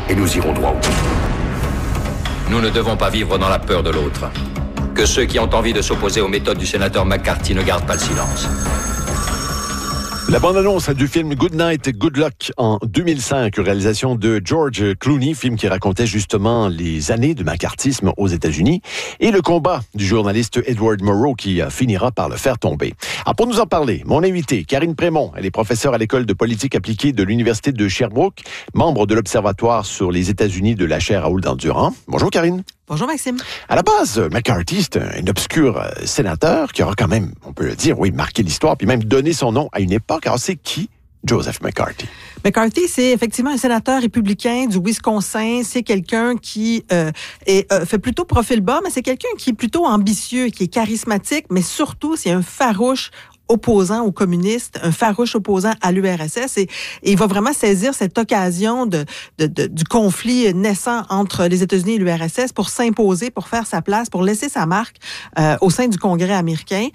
et nous irons droit au but. Nous ne devons pas vivre dans la peur de l'autre. Que ceux qui ont envie de s'opposer aux méthodes du sénateur McCarthy ne gardent pas le silence. La bande-annonce du film Good Night, Good Luck en 2005, réalisation de George Clooney, film qui racontait justement les années de macartisme aux États-Unis et le combat du journaliste Edward Murrow qui finira par le faire tomber. Alors pour nous en parler, mon invité, Karine Prémont, elle est professeure à l'école de politique appliquée de l'Université de Sherbrooke, membre de l'Observatoire sur les États-Unis de la chaire Raoul-Dandurand. Bonjour Karine. Bonjour Maxime. À la base, McCarthy, c'est un obscur sénateur qui aura quand même, on peut le dire, oui, marqué l'histoire, puis même donné son nom à une époque. Alors c'est qui Joseph McCarthy? McCarthy, c'est effectivement un sénateur républicain du Wisconsin. C'est quelqu'un qui fait plutôt profil bas, mais c'est quelqu'un qui est plutôt ambitieux, qui est charismatique, mais surtout, c'est un farouche opposant aux communistes, un farouche opposant à l'URSS, et il va vraiment saisir cette occasion du conflit naissant entre les États-Unis et l'URSS pour s'imposer, pour faire sa place, pour laisser sa marque au sein du Congrès américain.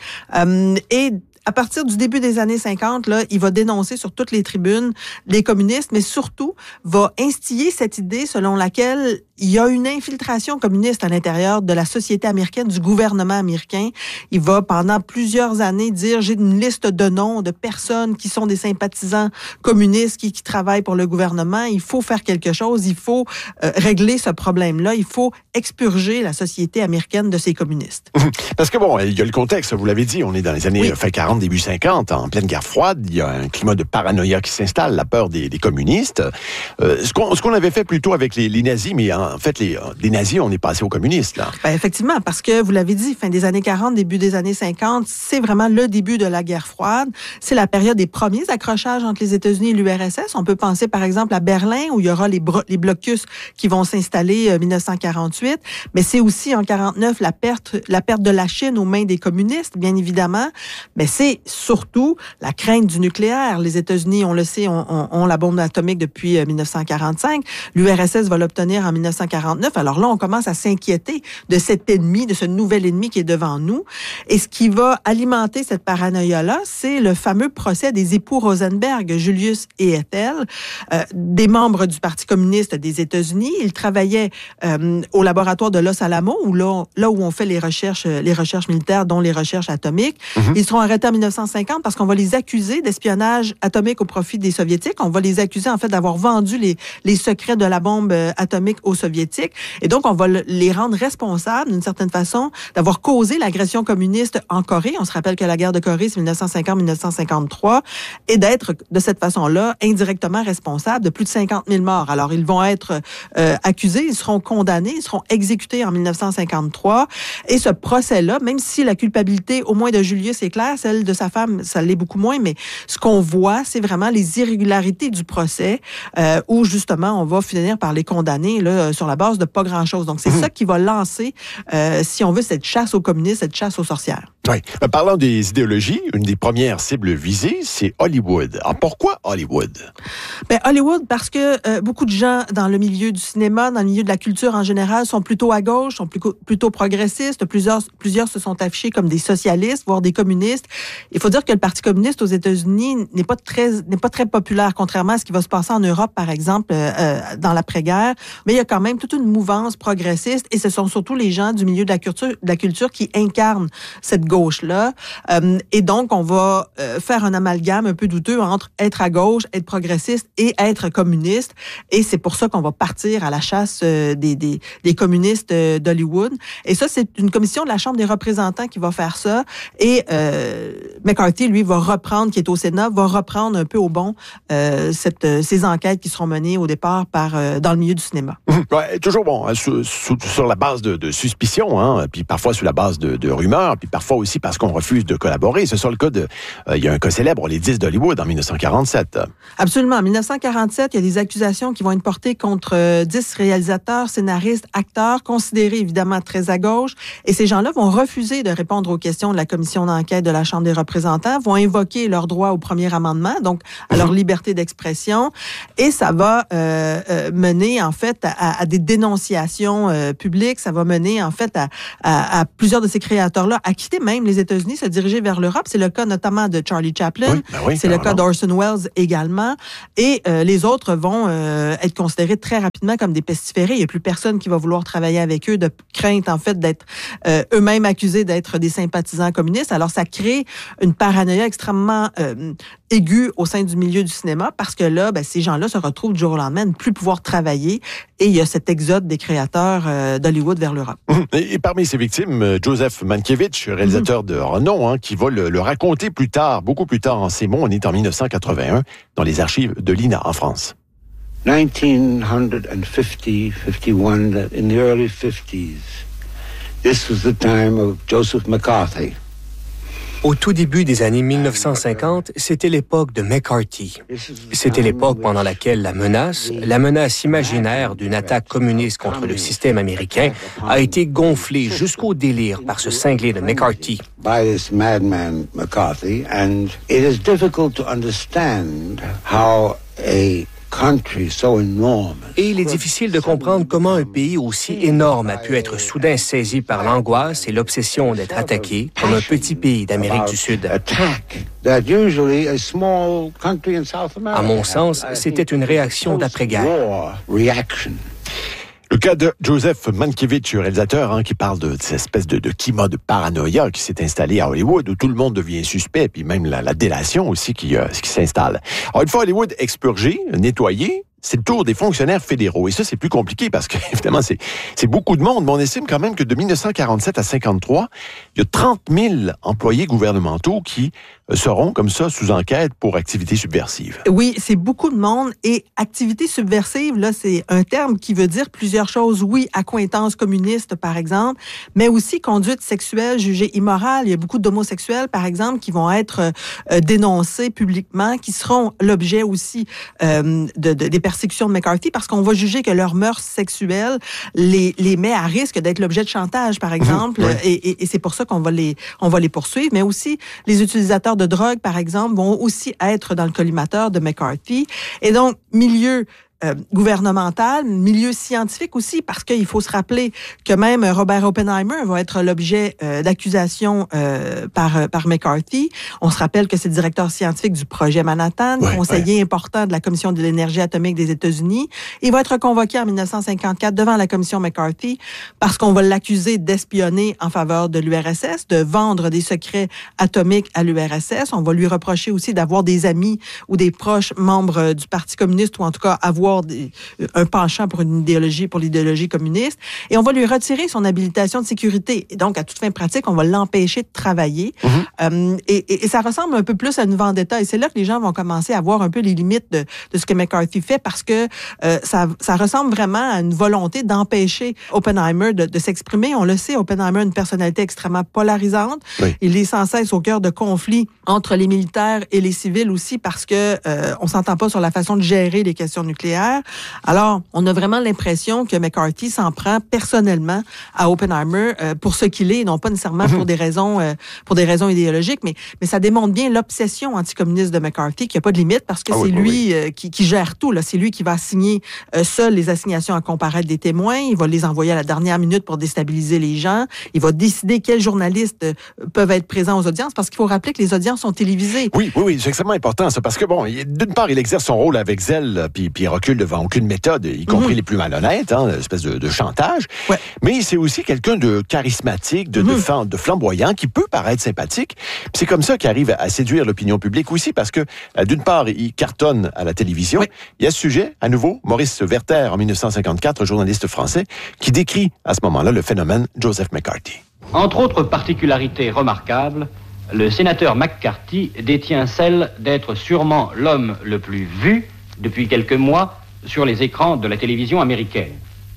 Et à partir du début des années 50, là, il va dénoncer sur toutes les tribunes les communistes, mais surtout va instiller cette idée selon laquelle il y a une infiltration communiste à l'intérieur de la société américaine, du gouvernement américain. Il va pendant plusieurs années dire, j'ai une liste de noms de personnes qui sont des sympathisants communistes qui travaillent pour le gouvernement. Il faut faire quelque chose, il faut régler ce problème-là, il faut expurger la société américaine de ces communistes. Parce que bon, il y a le contexte, vous l'avez dit, on est dans les années fin 40, début 50, en pleine guerre froide, il y a un climat de paranoïa qui s'installe, la peur des communistes. Ce qu'on avait fait plutôt avec les nazis, mais en fait, les nazis, on est passé aux communistes, là. Ben, effectivement, parce que, vous l'avez dit, fin des années 40, début des années 50, c'est vraiment le début de la guerre froide. C'est la période des premiers accrochages entre les États-Unis et l'URSS. On peut penser, par exemple, à Berlin, où il y aura les blocus qui vont s'installer en 1948. Mais c'est aussi, en 49, la perte de la Chine aux mains des communistes, bien évidemment. Mais c'est surtout la crainte du nucléaire. Les États-Unis, on le sait, ont la bombe atomique depuis 1945. L'URSS va l'obtenir en 1949. Alors là, on commence à s'inquiéter de cet ennemi, de ce nouvel ennemi qui est devant nous. Et ce qui va alimenter cette paranoïa-là, c'est le fameux procès des époux Rosenberg, Julius et Ethel, des membres du Parti communiste des États-Unis. Ils travaillaient au laboratoire de Los Alamos, là où on fait les recherches militaires, dont les recherches atomiques. Mm-hmm. Ils seront arrêtés en 1950 parce qu'on va les accuser d'espionnage atomique au profit des Soviétiques. On va les accuser, en fait, d'avoir vendu les secrets de la bombe atomique aux Soviétiques. Et donc, on va les rendre responsables, d'une certaine façon, d'avoir causé l'agression communiste en Corée. On se rappelle que la guerre de Corée, c'est 1950-1953. Et d'être, de cette façon-là, indirectement responsables de plus de 50 000 morts. Alors, ils vont être accusés, ils seront condamnés, ils seront exécutés en 1953. Et ce procès-là, même si la culpabilité, au moins de Julius, est claire, celle de sa femme, ça l'est beaucoup moins, mais ce qu'on voit, c'est vraiment les irrégularités du procès où, justement, on va finir par les condamner là, sur la base de pas grand-chose. Donc, c'est ça qui va lancer, si on veut, cette chasse aux communistes, cette chasse aux sorcières. Oui. Parlant des idéologies, une des premières cibles visées, c'est Hollywood. Alors, pourquoi Hollywood? Ben, Hollywood, parce que beaucoup de gens dans le milieu du cinéma, dans le milieu de la culture en général, sont plutôt à gauche, sont plutôt progressistes. Plusieurs se sont affichés comme des socialistes, voire des communistes. Il faut dire que le Parti communiste aux États-Unis n'est pas très populaire, contrairement à ce qui va se passer en Europe, par exemple, dans l'après-guerre. Mais il y a quand même toute une mouvance progressiste, et ce sont surtout les gens du milieu de la culture qui incarnent cette gauche-là. Et donc, on va faire un amalgame un peu douteux entre être à gauche, être progressiste et être communiste. Et c'est pour ça qu'on va partir à la chasse des communistes d'Hollywood. Et ça, c'est une commission de la Chambre des représentants qui va faire ça. Et McCarthy, lui, va reprendre, qui est au Sénat, va reprendre un peu au bon ces enquêtes qui seront menées au départ dans le milieu du cinéma. Ouais, toujours bon, hein, sur la base de suspicions, hein, puis parfois sur la base de rumeurs, puis parfois aussi parce qu'on refuse de collaborer. C'est ça le cas il y a un cas célèbre, les 10 d'Hollywood en 1947. Absolument. En 1947, il y a des accusations qui vont être portées contre 10 réalisateurs, scénaristes, acteurs, considérés évidemment très à gauche. Et ces gens-là vont refuser de répondre aux questions de la commission d'enquête de la Chambre des représentants, vont invoquer leur droit au premier amendement, donc à leur liberté d'expression. Et ça va mener, en fait, à des dénonciations publiques. Ça va mener, en fait, à plusieurs de ces créateurs-là à quitter même les États-Unis, se diriger vers l'Europe. C'est le cas notamment de Charlie Chaplin. C'est le cas d'Orson Welles également. Et les autres vont être considérés très rapidement rapidement comme des pestiférés. Il n'y a plus personne qui va vouloir travailler avec eux de crainte, en fait, d'être eux-mêmes accusés d'être des sympathisants communistes. Alors, ça crée une paranoïa extrêmement aiguë au sein du milieu du cinéma parce que là, ces gens-là se retrouvent du jour au lendemain à ne plus pouvoir travailler et il y a cet exode des créateurs d'Hollywood vers l'Europe. Et parmi ces victimes, Joseph Mankiewicz, réalisateur de renom, qui va le raconter plus tard, beaucoup plus tard en ces mots, on est en 1981, dans les archives de l'INA en France. 1950-51, in the early 50s, this was the time of Joseph McCarthy. Au tout début des années 1950, c'était l'époque de McCarthy. C'était l'époque pendant laquelle la menace imaginaire d'une attaque communiste contre le système américain a été gonflée jusqu'au délire par ce cinglé de McCarthy. By this madman McCarthy, and it is difficult to understand how a country so enormous. Et il est difficile de comprendre comment un pays aussi énorme a pu être soudain saisi par l'angoisse et l'obsession d'être attaqué comme un petit pays d'Amérique du Sud. À mon sens, c'était une réaction d'après-guerre. Le cas de Joseph Mankiewicz, réalisateur, qui parle de cette espèce de climat de paranoïa qui s'est installé à Hollywood, où tout le monde devient suspect, puis même la délation aussi qui s'installe. Alors, une fois Hollywood expurgé, nettoyé, c'est le tour des fonctionnaires fédéraux. Et ça, c'est plus compliqué parce que, évidemment, c'est beaucoup de monde. Mais on estime quand même que de 1947 à 1953, il y a 30 000 employés gouvernementaux qui seront comme ça sous enquête pour activités subversives. Oui, c'est beaucoup de monde. Et activité subversive, là, c'est un terme qui veut dire plusieurs choses. Oui, accointance communiste, par exemple, mais aussi conduite sexuelle jugée immorale. Il y a beaucoup d'homosexuels, par exemple, qui vont être dénoncés publiquement, qui seront l'objet aussi des persécutions de McCarthy parce qu'on va juger que leur mœurs sexuelles les met à risque d'être l'objet de chantage, par exemple. Et c'est pour ça qu'on va les poursuivre. Mais aussi, les utilisateurs de drogue, par exemple, vont aussi être dans le collimateur de McCarthy. Et donc, milieu gouvernemental, milieu scientifique aussi, parce qu'il faut se rappeler que même Robert Oppenheimer va être l'objet d'accusations par McCarthy. On se rappelle que c'est le directeur scientifique du projet Manhattan, conseiller important de la Commission de l'énergie atomique des États-Unis. Il va être convoqué en 1954 devant la Commission McCarthy parce qu'on va l'accuser d'espionner en faveur de l'URSS, de vendre des secrets atomiques à l'URSS. On va lui reprocher aussi d'avoir des amis ou des proches membres du Parti communiste ou en tout cas avoir un penchant pour l'idéologie communiste, et on va lui retirer son habilitation de sécurité. Et donc, à toute fin pratique, on va l'empêcher de travailler. Et ça ressemble un peu plus à une vendetta. Et c'est là que les gens vont commencer à voir un peu les limites de ce que McCarthy fait, parce que ça ressemble vraiment à une volonté d'empêcher Oppenheimer de s'exprimer. On le sait, Oppenheimer a une personnalité extrêmement polarisante. Oui. Il est sans cesse au cœur de conflits entre les militaires et les civils aussi, parce que on s'entend pas sur la façon de gérer les questions nucléaires. Alors, on a vraiment l'impression que McCarthy s'en prend personnellement à Oppenheimer pour ce qu'il est, non pas nécessairement pour des raisons idéologiques, mais ça démontre bien l'obsession anticommuniste de McCarthy, qui n'a pas de limite, parce que c'est lui qui gère tout. Là. C'est lui qui va assigner seul les assignations à comparaître des témoins. Il va les envoyer à la dernière minute pour déstabiliser les gens. Il va décider quels journalistes peuvent être présents aux audiences, parce qu'il faut rappeler que les audiences sont télévisées. Oui, c'est extrêmement important, ça, parce que, d'une part, il exerce son rôle avec zèle, puis il recule devant aucune méthode, y compris les plus malhonnêtes, une espèce de chantage. Ouais. Mais c'est aussi quelqu'un de charismatique, de flamboyant, qui peut paraître sympathique. Puis c'est comme ça qu'il arrive à séduire l'opinion publique aussi, parce que, d'une part, il cartonne à la télévision. Oui. Il y a ce sujet, à nouveau, Maurice Werther, en 1954, journaliste français, qui décrit à ce moment-là le phénomène Joseph McCarthy. Entre autres particularités remarquables, le sénateur McCarthy détient celle d'être sûrement l'homme le plus vu depuis quelques mois sur les écrans de la télévision américaine.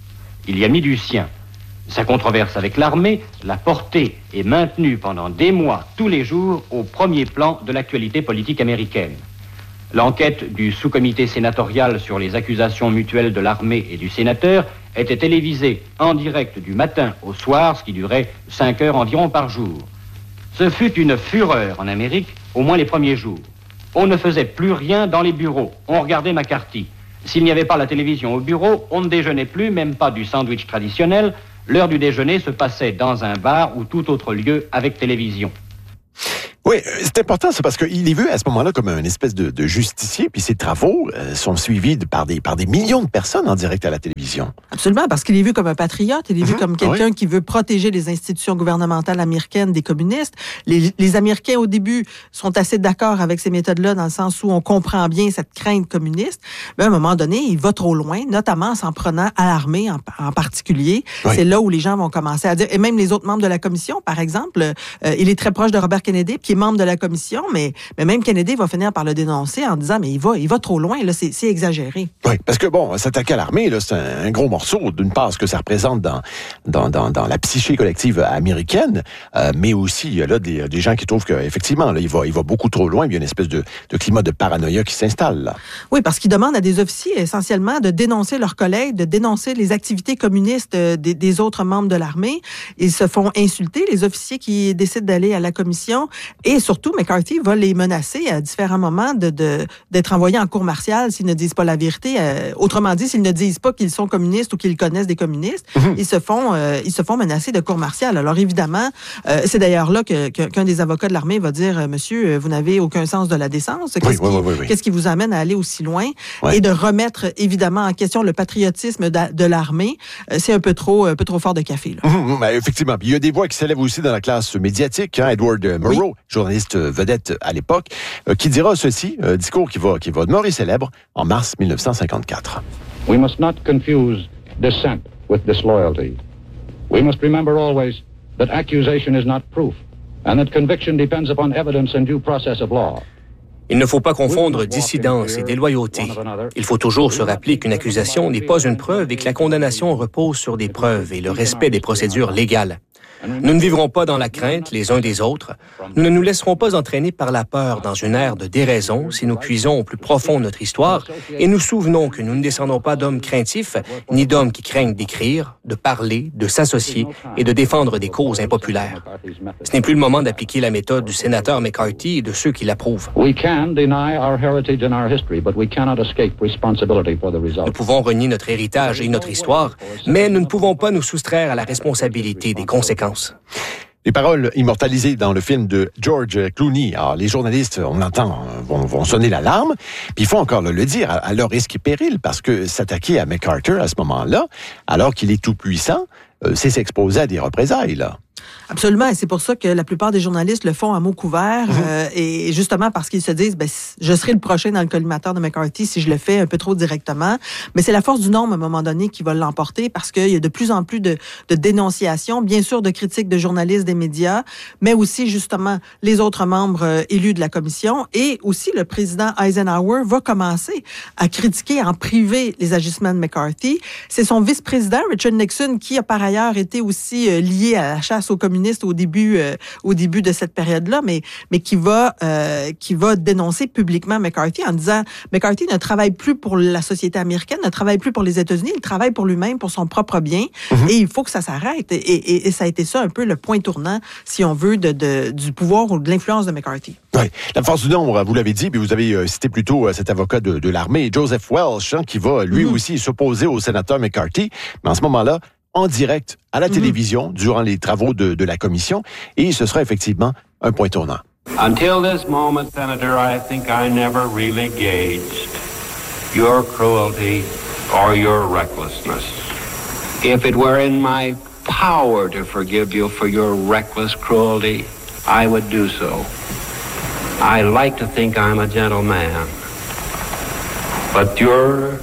Il y a mis du sien. Sa controverse avec l'armée l'a porté et maintenu pendant des mois, tous les jours, au premier plan de l'actualité politique américaine. L'enquête du sous-comité sénatorial sur les accusations mutuelles de l'armée et du sénateur était télévisée en direct du matin au soir, ce qui durait 5 heures environ par jour. Ce fut une fureur en Amérique, au moins les premiers jours. On ne faisait plus rien dans les bureaux. On regardait McCarthy. S'il n'y avait pas la télévision au bureau, on ne déjeunait plus, même pas du sandwich traditionnel. L'heure du déjeuner se passait dans un bar ou tout autre lieu avec télévision. Oui, c'est important, c'est parce qu'il est vu à ce moment-là comme une espèce de justicier, puis ses travaux sont suivis par des millions de personnes en direct à la télévision. Absolument, parce qu'il est vu comme un patriote, il est vu comme quelqu'un qui veut protéger les institutions gouvernementales américaines des communistes. Les Américains, au début, sont assez d'accord avec ces méthodes-là, dans le sens où on comprend bien cette crainte communiste. Mais à un moment donné, il va trop loin, notamment en s'en prenant à l'armée en particulier. Oui. C'est là où les gens vont commencer à dire, et même les autres membres de la commission, par exemple, il est très proche de Robert Kennedy, qui est membre de la commission, mais même Kennedy va finir par le dénoncer en disant, mais il va trop loin, là, c'est exagéré. Oui, parce que bon, s'attaquer à l'armée, là, c'est un gros morceau, d'une part, ce que ça représente dans la psyché collective américaine, mais aussi, il y a là des gens qui trouvent qu'effectivement, là, il va beaucoup trop loin, il y a une espèce de climat de paranoïa qui s'installe, là. Oui, parce qu'ils demandent à des officiers, essentiellement, de dénoncer leurs collègues, de dénoncer les activités communistes des autres membres de l'armée. Ils se font insulter, les officiers qui décident d'aller à la commission, et surtout, McCarthy va les menacer à différents moments d'être envoyés en cour martiale s'ils ne disent pas la vérité. Autrement dit, s'ils ne disent pas qu'ils sont communistes ou qu'ils connaissent des communistes, ils se font menacer de cour martiale. Alors évidemment, c'est d'ailleurs là qu'un des avocats de l'armée va dire, monsieur, vous n'avez aucun sens de la décence. Qu'est-ce qui vous amène à aller aussi loin? Et de remettre évidemment en question le patriotisme de l'armée, c'est un peu trop fort de café, là. Effectivement. Il y a des voix qui s'élèvent aussi dans la classe médiatique. Edward Murrow, journaliste vedette à l'époque, qui dira ceci, discours qui va demeurer célèbre en mars 1954. We must not confuse dissent with disloyalty. We must remember always that accusation is not proof, and that conviction depends upon evidence and due process of law. Il ne faut pas confondre dissidence et déloyauté. Il faut toujours se rappeler qu'une accusation n'est pas une preuve et que la condamnation repose sur des preuves et le respect des procédures légales. Nous ne vivrons pas dans la crainte les uns des autres. Nous ne nous laisserons pas entraîner par la peur dans une ère de déraison si nous puisons au plus profond de notre histoire et nous souvenons que nous ne descendons pas d'hommes craintifs, ni d'hommes qui craignent d'écrire, de parler, de s'associer et de défendre des causes impopulaires. Ce n'est plus le moment d'appliquer la méthode du sénateur McCarthy et de ceux qui l'approuvent. Nous pouvons renier notre héritage et notre histoire, mais nous ne pouvons pas nous soustraire à la responsabilité des conséquences. Les paroles immortalisées dans le film de George Clooney. Alors, les journalistes, on l'entend, vont sonner l'alarme, puis il faut encore le dire, à leur risque et péril, parce que s'attaquer à MacArthur à ce moment-là, alors qu'il est tout puissant, c'est s'exposer à des représailles, là. Absolument, et c'est pour ça que la plupart des journalistes le font à mots couverts, et justement parce qu'ils se disent, je serai le prochain dans le collimateur de McCarthy si je le fais un peu trop directement. Mais c'est la force du nombre à un moment donné qui va l'emporter, parce qu'il y a de plus en plus de dénonciations, bien sûr de critiques de journalistes des médias, mais aussi justement les autres membres élus de la commission, et aussi le président Eisenhower va commencer à critiquer en privé les agissements de McCarthy. C'est son vice-président, Richard Nixon, qui a par ailleurs été aussi lié à la chasse aux communistes au début de cette période-là, mais qui va dénoncer publiquement McCarthy en disant McCarthy ne travaille plus pour la société américaine, ne travaille plus pour les États-Unis, il travaille pour lui-même, pour son propre bien, et il faut que ça s'arrête. Et ça a été ça un peu le point tournant, si on veut, du pouvoir ou de l'influence de McCarthy. Oui, la force du nombre, vous l'avez dit, puis vous avez cité plutôt cet avocat de l'armée, Joseph Welch, qui va lui aussi s'opposer au sénateur McCarthy, mais en ce moment-là, en direct à la télévision durant les travaux de la commission, et ce sera effectivement un point tournant. Until this moment, Senator, I think I never really gauged your cruelty or your recklessness. If it were in my power to forgive you for your reckless cruelty, I would do so. I like to think I'm a gentleman, but your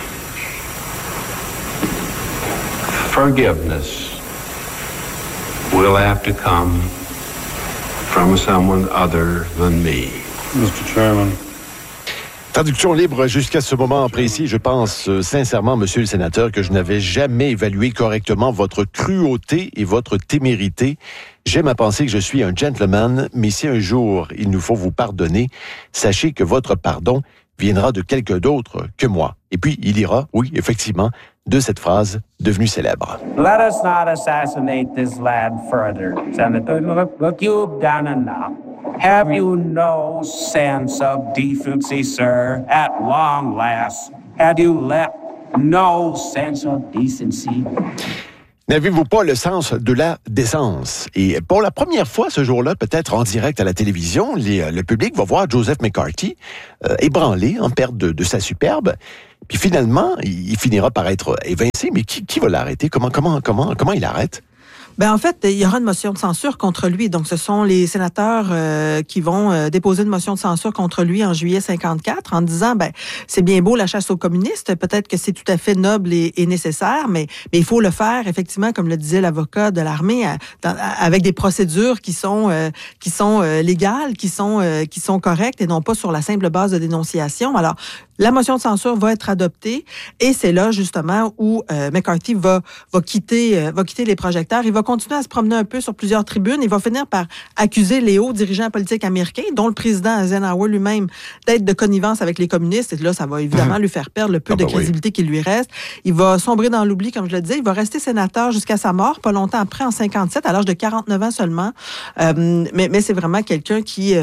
forgiveness will have to come from someone other than me. Mr. Chairman. Traduction libre jusqu'à ce moment précis. Je pense sincèrement, monsieur le sénateur, que je n'avais jamais évalué correctement votre cruauté et votre témérité. J'aime à penser que je suis un gentleman, mais si un jour il nous faut vous pardonner, sachez que votre pardon viendra de quelqu'un d'autre que moi. Et puis, il ira, oui, effectivement, de cette phrase devenue célèbre. Let us not assassinate this lad further, Senator. Look, you've done enough. Have you no sense of decency, sir? At long last, have you left no sense of decency? N'avez-vous pas le sens de la décence? Et pour la première fois ce jour-là, peut-être en direct à la télévision, le public va voir Joseph McCarthy ébranlé, en perte de sa superbe. Puis finalement, il finira par être évincé. Mais qui va l'arrêter? Comment il arrête? Ben en fait, il y aura une motion de censure contre lui. Donc, ce sont les sénateurs qui vont déposer une motion de censure contre lui en juillet 54 en disant, ben c'est bien beau la chasse aux communistes, peut-être que c'est tout à fait noble et nécessaire, mais il faut le faire effectivement, comme le disait l'avocat de l'armée, avec des procédures qui sont légales, qui sont correctes et non pas sur la simple base de dénonciation. Alors, la motion de censure va être adoptée et c'est là justement où McCarthy va quitter les projecteurs. Il va continuer à se promener un peu sur plusieurs tribunes. Il va finir par accuser les hauts dirigeants politiques américains, dont le président Eisenhower lui-même, d'être de connivence avec les communistes. Et là, ça va évidemment lui faire perdre le peu de crédibilité qui lui reste. Il va sombrer dans l'oubli, comme je le disais. Il va rester sénateur jusqu'à sa mort, pas longtemps après, en 57, à l'âge de 49 ans seulement. Mais c'est vraiment quelqu'un qui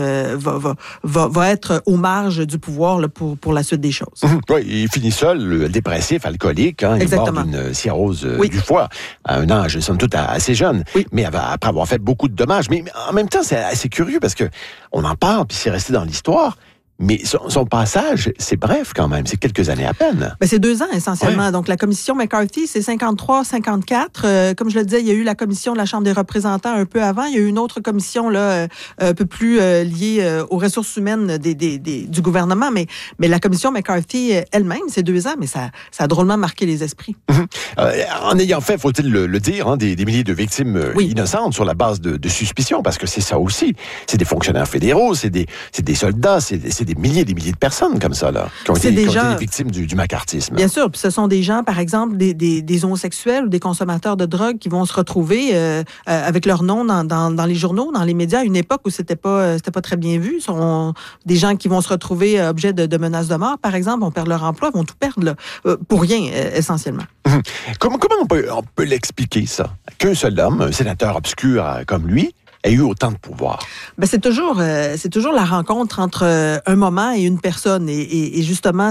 va être aux marges du pouvoir là, pour la suite des choses. Oui, il finit seul, dépressif, alcoolique. Il est mort d'une cirrhose du foie à un âge, somme toute, assez jeune. Oui. Mais après avoir fait beaucoup de dommages. Mais en même temps, c'est assez curieux parce que on en parle, puis c'est resté dans l'histoire. Mais son passage, c'est bref quand même. C'est quelques années à peine. Ben, c'est 2 ans essentiellement. Ouais. Donc, la commission McCarthy, c'est 53-54. Comme je le disais, il y a eu la commission de la Chambre des représentants un peu avant. Il y a eu une autre commission là, un peu plus liée aux ressources humaines du gouvernement. Mais la commission McCarthy elle-même, c'est 2 ans. Mais ça a drôlement marqué les esprits. En ayant fait, faut-il le dire, des milliers de victimes innocentes sur la base de suspicion, parce que c'est ça aussi. C'est des fonctionnaires fédéraux, c'est des soldats, c'est des milliers et des milliers de personnes comme ça, là, qui ont été des victimes du macartisme. Bien sûr, puis ce sont des gens, par exemple, des homosexuels ou des consommateurs de drogue qui vont se retrouver avec leur nom dans les journaux, dans les médias, à une époque où c'était pas très bien vu. Ce sont des gens qui vont se retrouver objet de menaces de mort, par exemple, vont perdre leur emploi, vont tout perdre, là, pour rien, essentiellement. Comment on peut l'expliquer, ça? Qu'un seul homme, un sénateur obscur comme lui, a eu autant de pouvoir? Ben c'est toujours la rencontre entre un moment et une personne et justement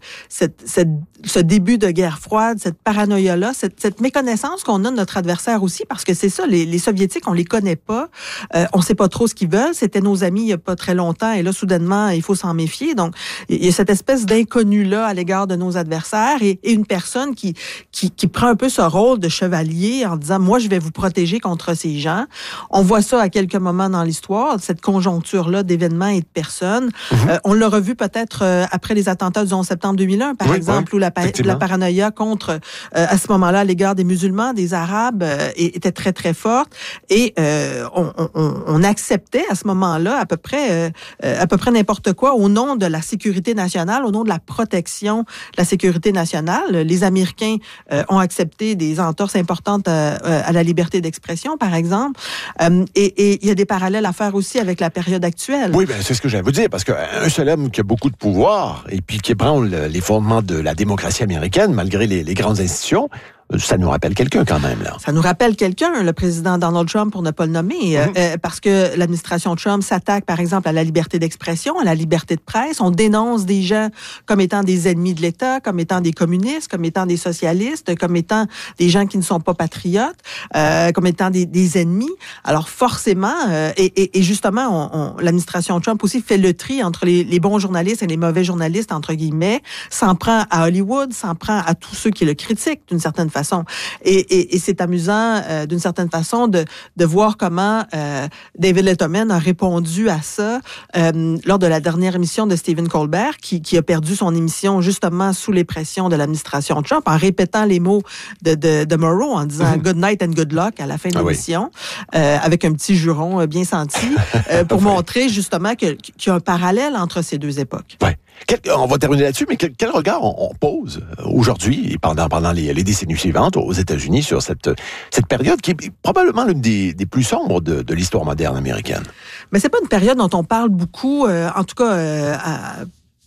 ce début de guerre froide, cette paranoïa-là, cette méconnaissance qu'on a de notre adversaire aussi, parce que c'est ça, les Soviétiques, on les connaît pas, on sait pas trop ce qu'ils veulent, c'était nos amis il y a pas très longtemps et là, soudainement, il faut s'en méfier. Donc, il y a cette espèce d'inconnu-là à l'égard de nos adversaires et une personne qui prend un peu ce rôle de chevalier en disant, moi, je vais vous protéger contre ces gens. On voit ça à quelques moments dans l'histoire, cette conjoncture-là d'événements et de personnes. On l'a revu peut-être après les attentats du 11 septembre 2001, par exemple, où la paranoïa contre, à ce moment-là, à l'égard des musulmans, des Arabes, était très, très forte. Et on acceptait à ce moment-là à peu près n'importe quoi au nom de la sécurité nationale, au nom de la protection de la sécurité nationale. Les Américains ont accepté des entorses importantes à la liberté d'expression, par exemple. Et il y a des parallèles à faire aussi avec la période actuelle. Oui, ben c'est ce que j'allais vous dire, parce qu'un seul homme qui a beaucoup de pouvoir et puis qui ébranle les fondements de la démocratie américaine, malgré les grandes institutions, ça nous rappelle quelqu'un quand même, là. Ça nous rappelle quelqu'un, le président Donald Trump, pour ne pas le nommer, parce que l'administration Trump s'attaque, par exemple, à la liberté d'expression, à la liberté de presse. On dénonce des gens comme étant des ennemis de l'État, comme étant des communistes, comme étant des socialistes, comme étant des gens qui ne sont pas patriotes, comme étant des ennemis. Alors forcément, et justement, l'administration Trump aussi fait le tri entre les bons journalistes et les mauvais journalistes, entre guillemets, s'en prend à Hollywood, s'en prend à tous ceux qui le critiquent d'une certaine façon. Et c'est amusant, d'une certaine façon, de voir comment David Letterman a répondu à ça lors de la dernière émission de Stephen Colbert, qui a perdu son émission justement sous les pressions de l'administration Trump, en répétant les mots de Murrow, en disant « good night and good luck » à la fin de l'émission, avec un petit juron bien senti, pour montrer justement qu'il y a un parallèle entre ces deux époques. Ouais. On va terminer là-dessus, mais quel regard on pose aujourd'hui et pendant les décennies suivantes aux États-Unis sur cette période qui est probablement l'une des plus sombres de l'histoire moderne américaine? Mais c'est pas une période dont on parle beaucoup, en tout cas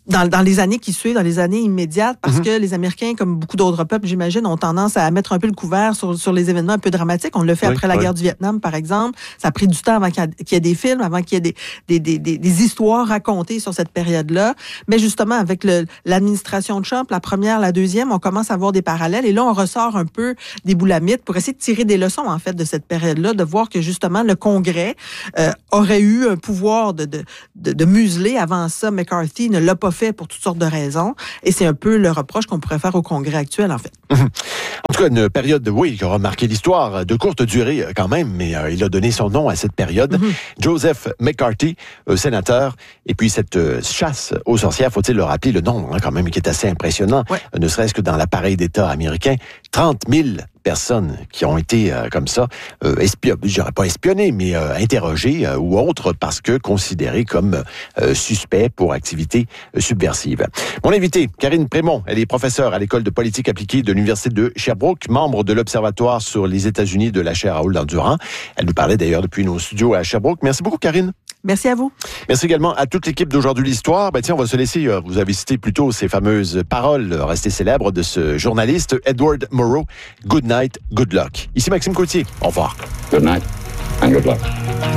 dans les années qui suivent, dans les années immédiates, parce que les Américains, comme beaucoup d'autres peuples, j'imagine, ont tendance à mettre un peu le couvert sur les événements un peu dramatiques. On l'a fait après la guerre du Vietnam, par exemple. Ça a pris du temps avant qu'il y ait des films, avant qu'il y ait des histoires racontées sur cette période-là. Mais justement, avec l'administration de Trump, la première, la deuxième, on commence à voir des parallèles. Et là, on ressort un peu des boulamites pour essayer de tirer des leçons, en fait, de cette période-là, de voir que, justement, le Congrès aurait eu un pouvoir de museler. Avant ça, McCarthy ne l'a pas fait pour toutes sortes de raisons. Et c'est un peu le reproche qu'on pourrait faire au Congrès actuel, en fait. En tout cas, une période, qui aura marqué l'histoire, de courte durée quand même, mais il a donné son nom à cette période. Joseph McCarthy, sénateur, et puis cette chasse aux sorcières, faut-il le rappeler, le nombre quand même, qui est assez impressionnant, ne serait-ce que dans l'appareil d'État américain, 30 000 personnes qui ont été comme ça, j'aurais pas espionnées, mais interrogées ou autres parce que considérées comme suspects pour activités subversives. Mon invité, Karine Prémont, elle est professeure à l'École de politique appliquée de l'Université de Sherbrooke, membre de l'Observatoire sur les États-Unis de la chaire Raoul-Dandurand. Elle nous parlait d'ailleurs depuis nos studios à Sherbrooke. Merci beaucoup, Karine. Merci à vous. Merci également à toute l'équipe d'Aujourd'hui l'Histoire. Tiens, on va se laisser, vous avez cité plus tôt ces fameuses paroles restées célèbres de ce journaliste, Edward Murrow. Good night, good luck. Ici Maxime Coutier. Au revoir. Good night and good luck.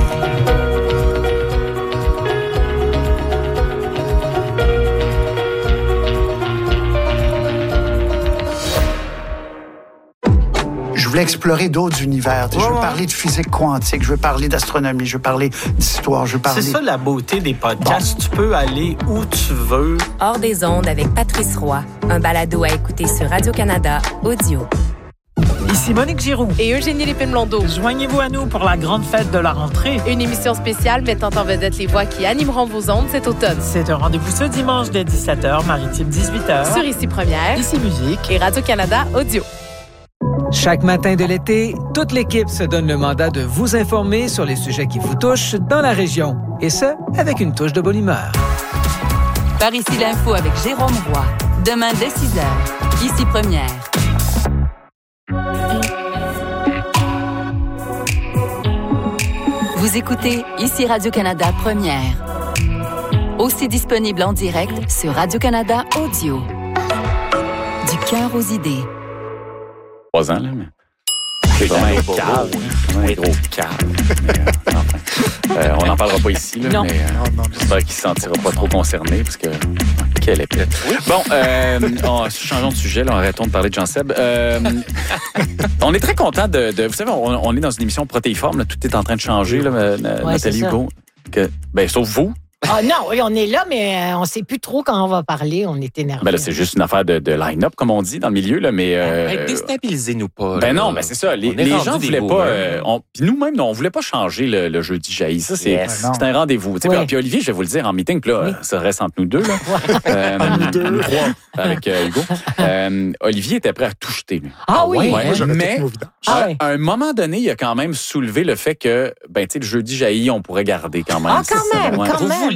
Je voulais explorer d'autres univers. Je veux parler de physique quantique, je veux parler d'astronomie, je veux parler d'histoire, je veux parler... C'est ça la beauté des podcasts. Tu peux aller où tu veux. Hors des ondes avec Patrice Roy. Un balado à écouter sur Radio-Canada Audio. Ici Monique Giroux et Eugénie Lépine-Blondeau. Joignez-vous à nous pour la grande fête de la rentrée. Une émission spéciale mettant en vedette les voix qui animeront vos ondes cet automne. C'est un rendez-vous ce dimanche dès 17h, maritime 18h. Sur Ici Première, Ici Musique et Radio-Canada Audio. Chaque matin de l'été, toute l'équipe se donne le mandat de vous informer sur les sujets qui vous touchent dans la région. Et ce, avec une touche de bonne humeur. Par ici l'info avec Jérôme Roy. Demain dès 6h. Ici Première. Vous écoutez Ici Radio-Canada Première. Aussi disponible en direct sur Radio-Canada Audio. Du cœur aux idées. 3 ans, là, mais... C'est vraiment un gros cave. On n'en parlera pas ici, là, non. Mais j'espère qu'il ne se sentira pas trop concerné, parce que... Quelle épée. Bon, changeons de sujet, là, arrêtons de parler de Jean-Seb. On est très content de... Vous savez, on est dans une émission protéiforme, là, tout est en train de changer, là, Nathalie Hugo. Sauf vous. Ah non, oui, on est là, mais on ne sait plus trop quand on va parler. On est énervé. Ben là, c'est juste une affaire de line-up, comme on dit, dans le milieu, là, mais... Déstabilisez-nous pas. Ben non, ben c'est ça. Les gens ne voulaient pas... Puis nous-mêmes, on ne voulait pas changer le jeudi jailli. Ça, c'est un rendez-vous. Oui. Puis Olivier, je vais vous le dire en meeting, puis là, ça reste entre nous deux. Là. Nous deux. Avec Hugo. Olivier était prêt à tout jeter. Ah oui? Mais à un moment donné, il a quand même soulevé le fait que, le jeudi jailli, on pourrait garder quand même. Ah, quand même.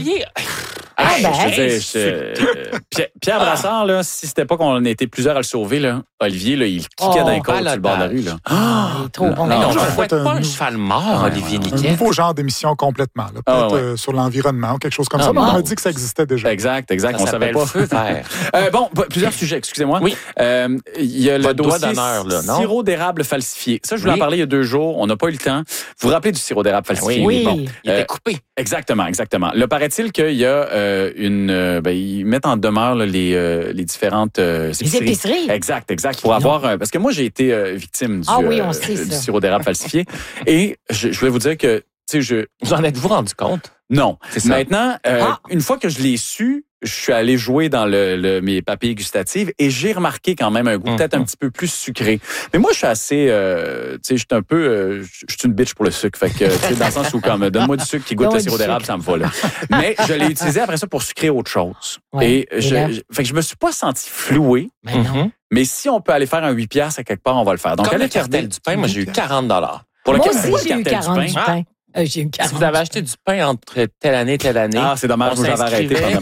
Pierre Brassard, là, si c'était pas qu'on était plusieurs à le sauver, là, Olivier, là, il kickait d'un côté sur le bord de la rue. Là. Il est trop bon. Non, je ne souhaite pas un cheval mort, Olivier Niquet. Un nouveau genre d'émission complètement. Peut-être sur l'environnement ou quelque chose comme ça. Mais on m'a dit que ça existait déjà. Exact. On savait pas. Feu vert. Plusieurs sujets, excusez-moi. Oui. Il y a le dossier sirop d'érable falsifié. Ça, je voulais en parler il y a 2 jours. On n'a pas eu le temps. Vous vous rappelez du sirop d'érable falsifié? Oui. Bon, il était coupé. Exactement. Là, paraît-il qu'il y a ils mettent en demeure là, les différentes les épiceries. Exact. Pour avoir parce que moi j'ai été victime du sirop d'érable falsifié et je vais vous dire que vous en êtes-vous rendu compte? Non. Maintenant, une fois que je l'ai su, je suis allé jouer dans mes papilles gustatives et j'ai remarqué quand même un goût peut-être un petit peu plus sucré. Mais moi, je suis assez, je suis un peu, je suis une bitch pour le sucre. Fait que, dans le sens où, comme, donne-moi du sucre qui goûte le sirop d'érable, ça me va, là. Mais je l'ai utilisé après ça pour sucrer autre chose. Ouais, fait que je me suis pas senti floué. Mais si on peut aller faire un 8$ à quelque part, on va le faire. Donc, comme le cartel du pain, moi, j'ai eu 40 $. Moi aussi, j'ai eu 40 du pain. Si vous avez acheté du pain entre telle année et telle année... Ah, c'est dommage, vous avez arrêté pendant mon...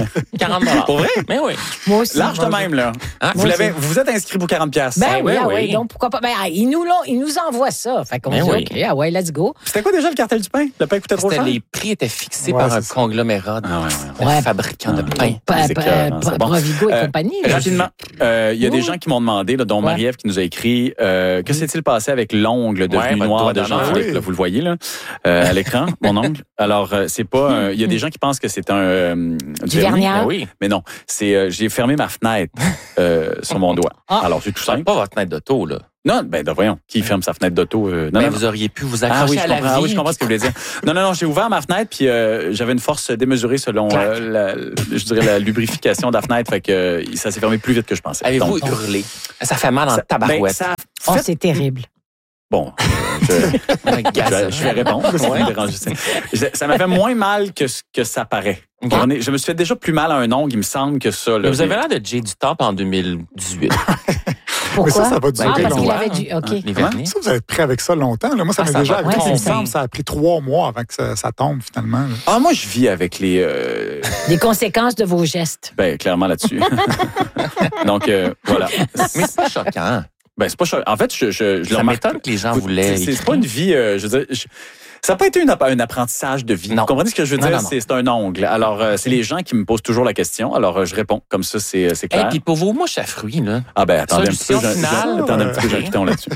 $40. Pour vrai? Mais oui. Moi aussi. Large de même, là. Hein? Vous vous êtes inscrit pour 40$. Ben oui. Donc, pourquoi pas? Ben, ils nous envoient ça. Fait qu'on dit, OK, let's go. C'était quoi déjà le cartel du pain? Le pain coûtait trop cher? Les prix étaient fixés par un conglomérat de fabricants de pain. Provigo et compagnie. Rapidement, il y a des gens qui m'ont demandé, dont Marie-Ève qui nous a écrit, que s'est-il passé avec l'ongle devenu noir de Jean-Philippe? Là, vous le voyez là, à l'écran, mon ongle. Alors, c'est pas... Il y a des gens qui pensent que c'est du vernis. Oui. Mais non, j'ai fermé ma fenêtre sur mon doigt. Alors, c'est tout simple. Pas votre fenêtre d'auto, là. Non, voyons, qui ferme sa fenêtre d'auto? Non, vous auriez pu vous accrocher à la vie. Oui, je comprends ce que vous voulez dire. Non, j'ai ouvert ma fenêtre, puis j'avais une force démesurée selon, la lubrification de la fenêtre, fait que ça s'est fermé plus vite que je pensais. Avez-vous hurlé? Ça fait mal en tabarouette. C'est terrible. Bon, je vais répondre. Ça m'a fait moins mal que ce que ça paraît. Okay. Je me suis fait déjà plus mal à un ongle, il me semble, que ça. Là. Vous avez l'air de Jay du Top en 2018. Pourquoi? Mais ça va durer parce qu'il longtemps. avait Ça, vous avez pris avec ça longtemps. Là. Moi, ça m'est déjà arrivé. Ça a pris 3 mois avant que ça tombe, finalement. Là. Ah, moi, je vis avec les conséquences de vos gestes. Ben, clairement là-dessus. Donc, voilà. Mais c'est pas choquant. Ben, c'est pas choquant. En fait, ça m'étonne que les gens voulaient... C'est pas une vie... je veux dire... Ça n'a pas été un apprentissage de vie. Non. Vous comprenez ce que je veux dire? Non. C'est un ongle. Alors, c'est les gens qui me posent toujours la question. Alors, je réponds. Comme ça, c'est clair. Et puis pour vos mouches à fruits, là. Ah ben, attendez un petit peu. Attendez un petit peu, j'ai un piton là-dessus.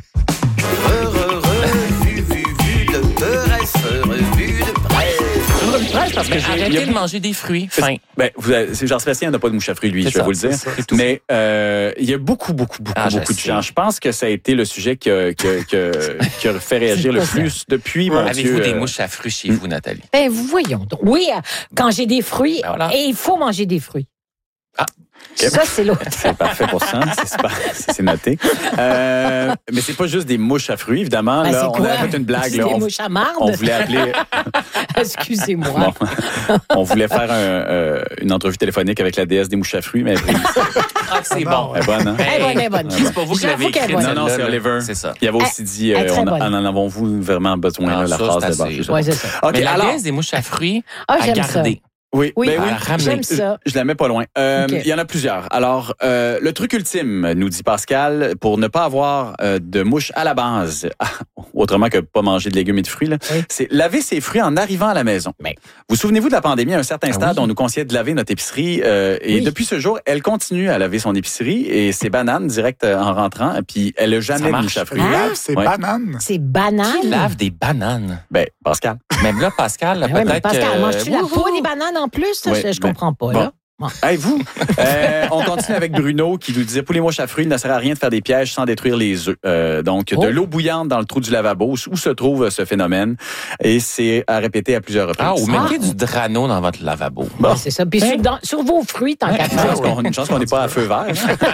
Parce que arrêtez de manger des fruits. Fin. Ben, Jean-Sébastien n'a pas de mouche à fruits, lui, je vais vous le dire. Mais il y a beaucoup de gens. Je pense que ça a été le sujet qui a fait réagir le plus depuis, mon Dieu. Avez-vous des mouches à fruits chez vous, Nathalie? Ben, voyons donc. Oui, quand j'ai des fruits, et il faut manger des fruits. Ah. Ça, c'est l'autre. C'est parfait pour ça. C'est noté. Mais c'est pas juste des mouches à fruits, évidemment. Ben, là, on a fait une blague. Là, des mouches à marde. On voulait appeler... Excusez-moi. On voulait faire une entrevue téléphonique avec la déesse des mouches à fruits, mais... c'est bon. Elle est bonne, hein? Elle est bonne. C'est pas vous qui l'avez écrit. Non, c'est Oliver. C'est ça. Il avait aussi dit, en avons-vous vraiment besoin, la phrase de base. Oui, c'est ça. Mais la déesse des mouches à fruits, à garder. Oui, j'aime ça. Je la mets pas loin. Il y en a plusieurs. Alors, le truc ultime, nous dit Pascal, pour ne pas avoir de mouches à la base, autrement que pas manger de légumes et de fruits, c'est laver ses fruits en arrivant à la maison. Vous souvenez-vous de la pandémie, à un certain stade, on nous conseillait de laver notre épicerie et depuis ce jour, elle continue à laver son épicerie et ses bananes direct en rentrant, et puis elle n'a jamais de mouches à fruits. Elle lave ses bananes? Ses bananes? Qui lave des bananes? Ben, Pascal. Même là, Pascal, peut-être... Pascal, manges-tu la peau des bananes en plus? Ça, je comprends pas, là. Hey, vous, on continue avec Bruno qui nous disait pour les mouches à fruits, il ne sert à rien de faire des pièges sans détruire les œufs. Donc, de l'eau bouillante dans le trou du lavabo, où se trouve ce phénomène. Et c'est à répéter à plusieurs reprises. Ou mettez du Drano dans votre lavabo. Bon. C'est ça. Puis sur vos fruits, tant qu'à faire. Une chance qu'on n'est pas à feu vert.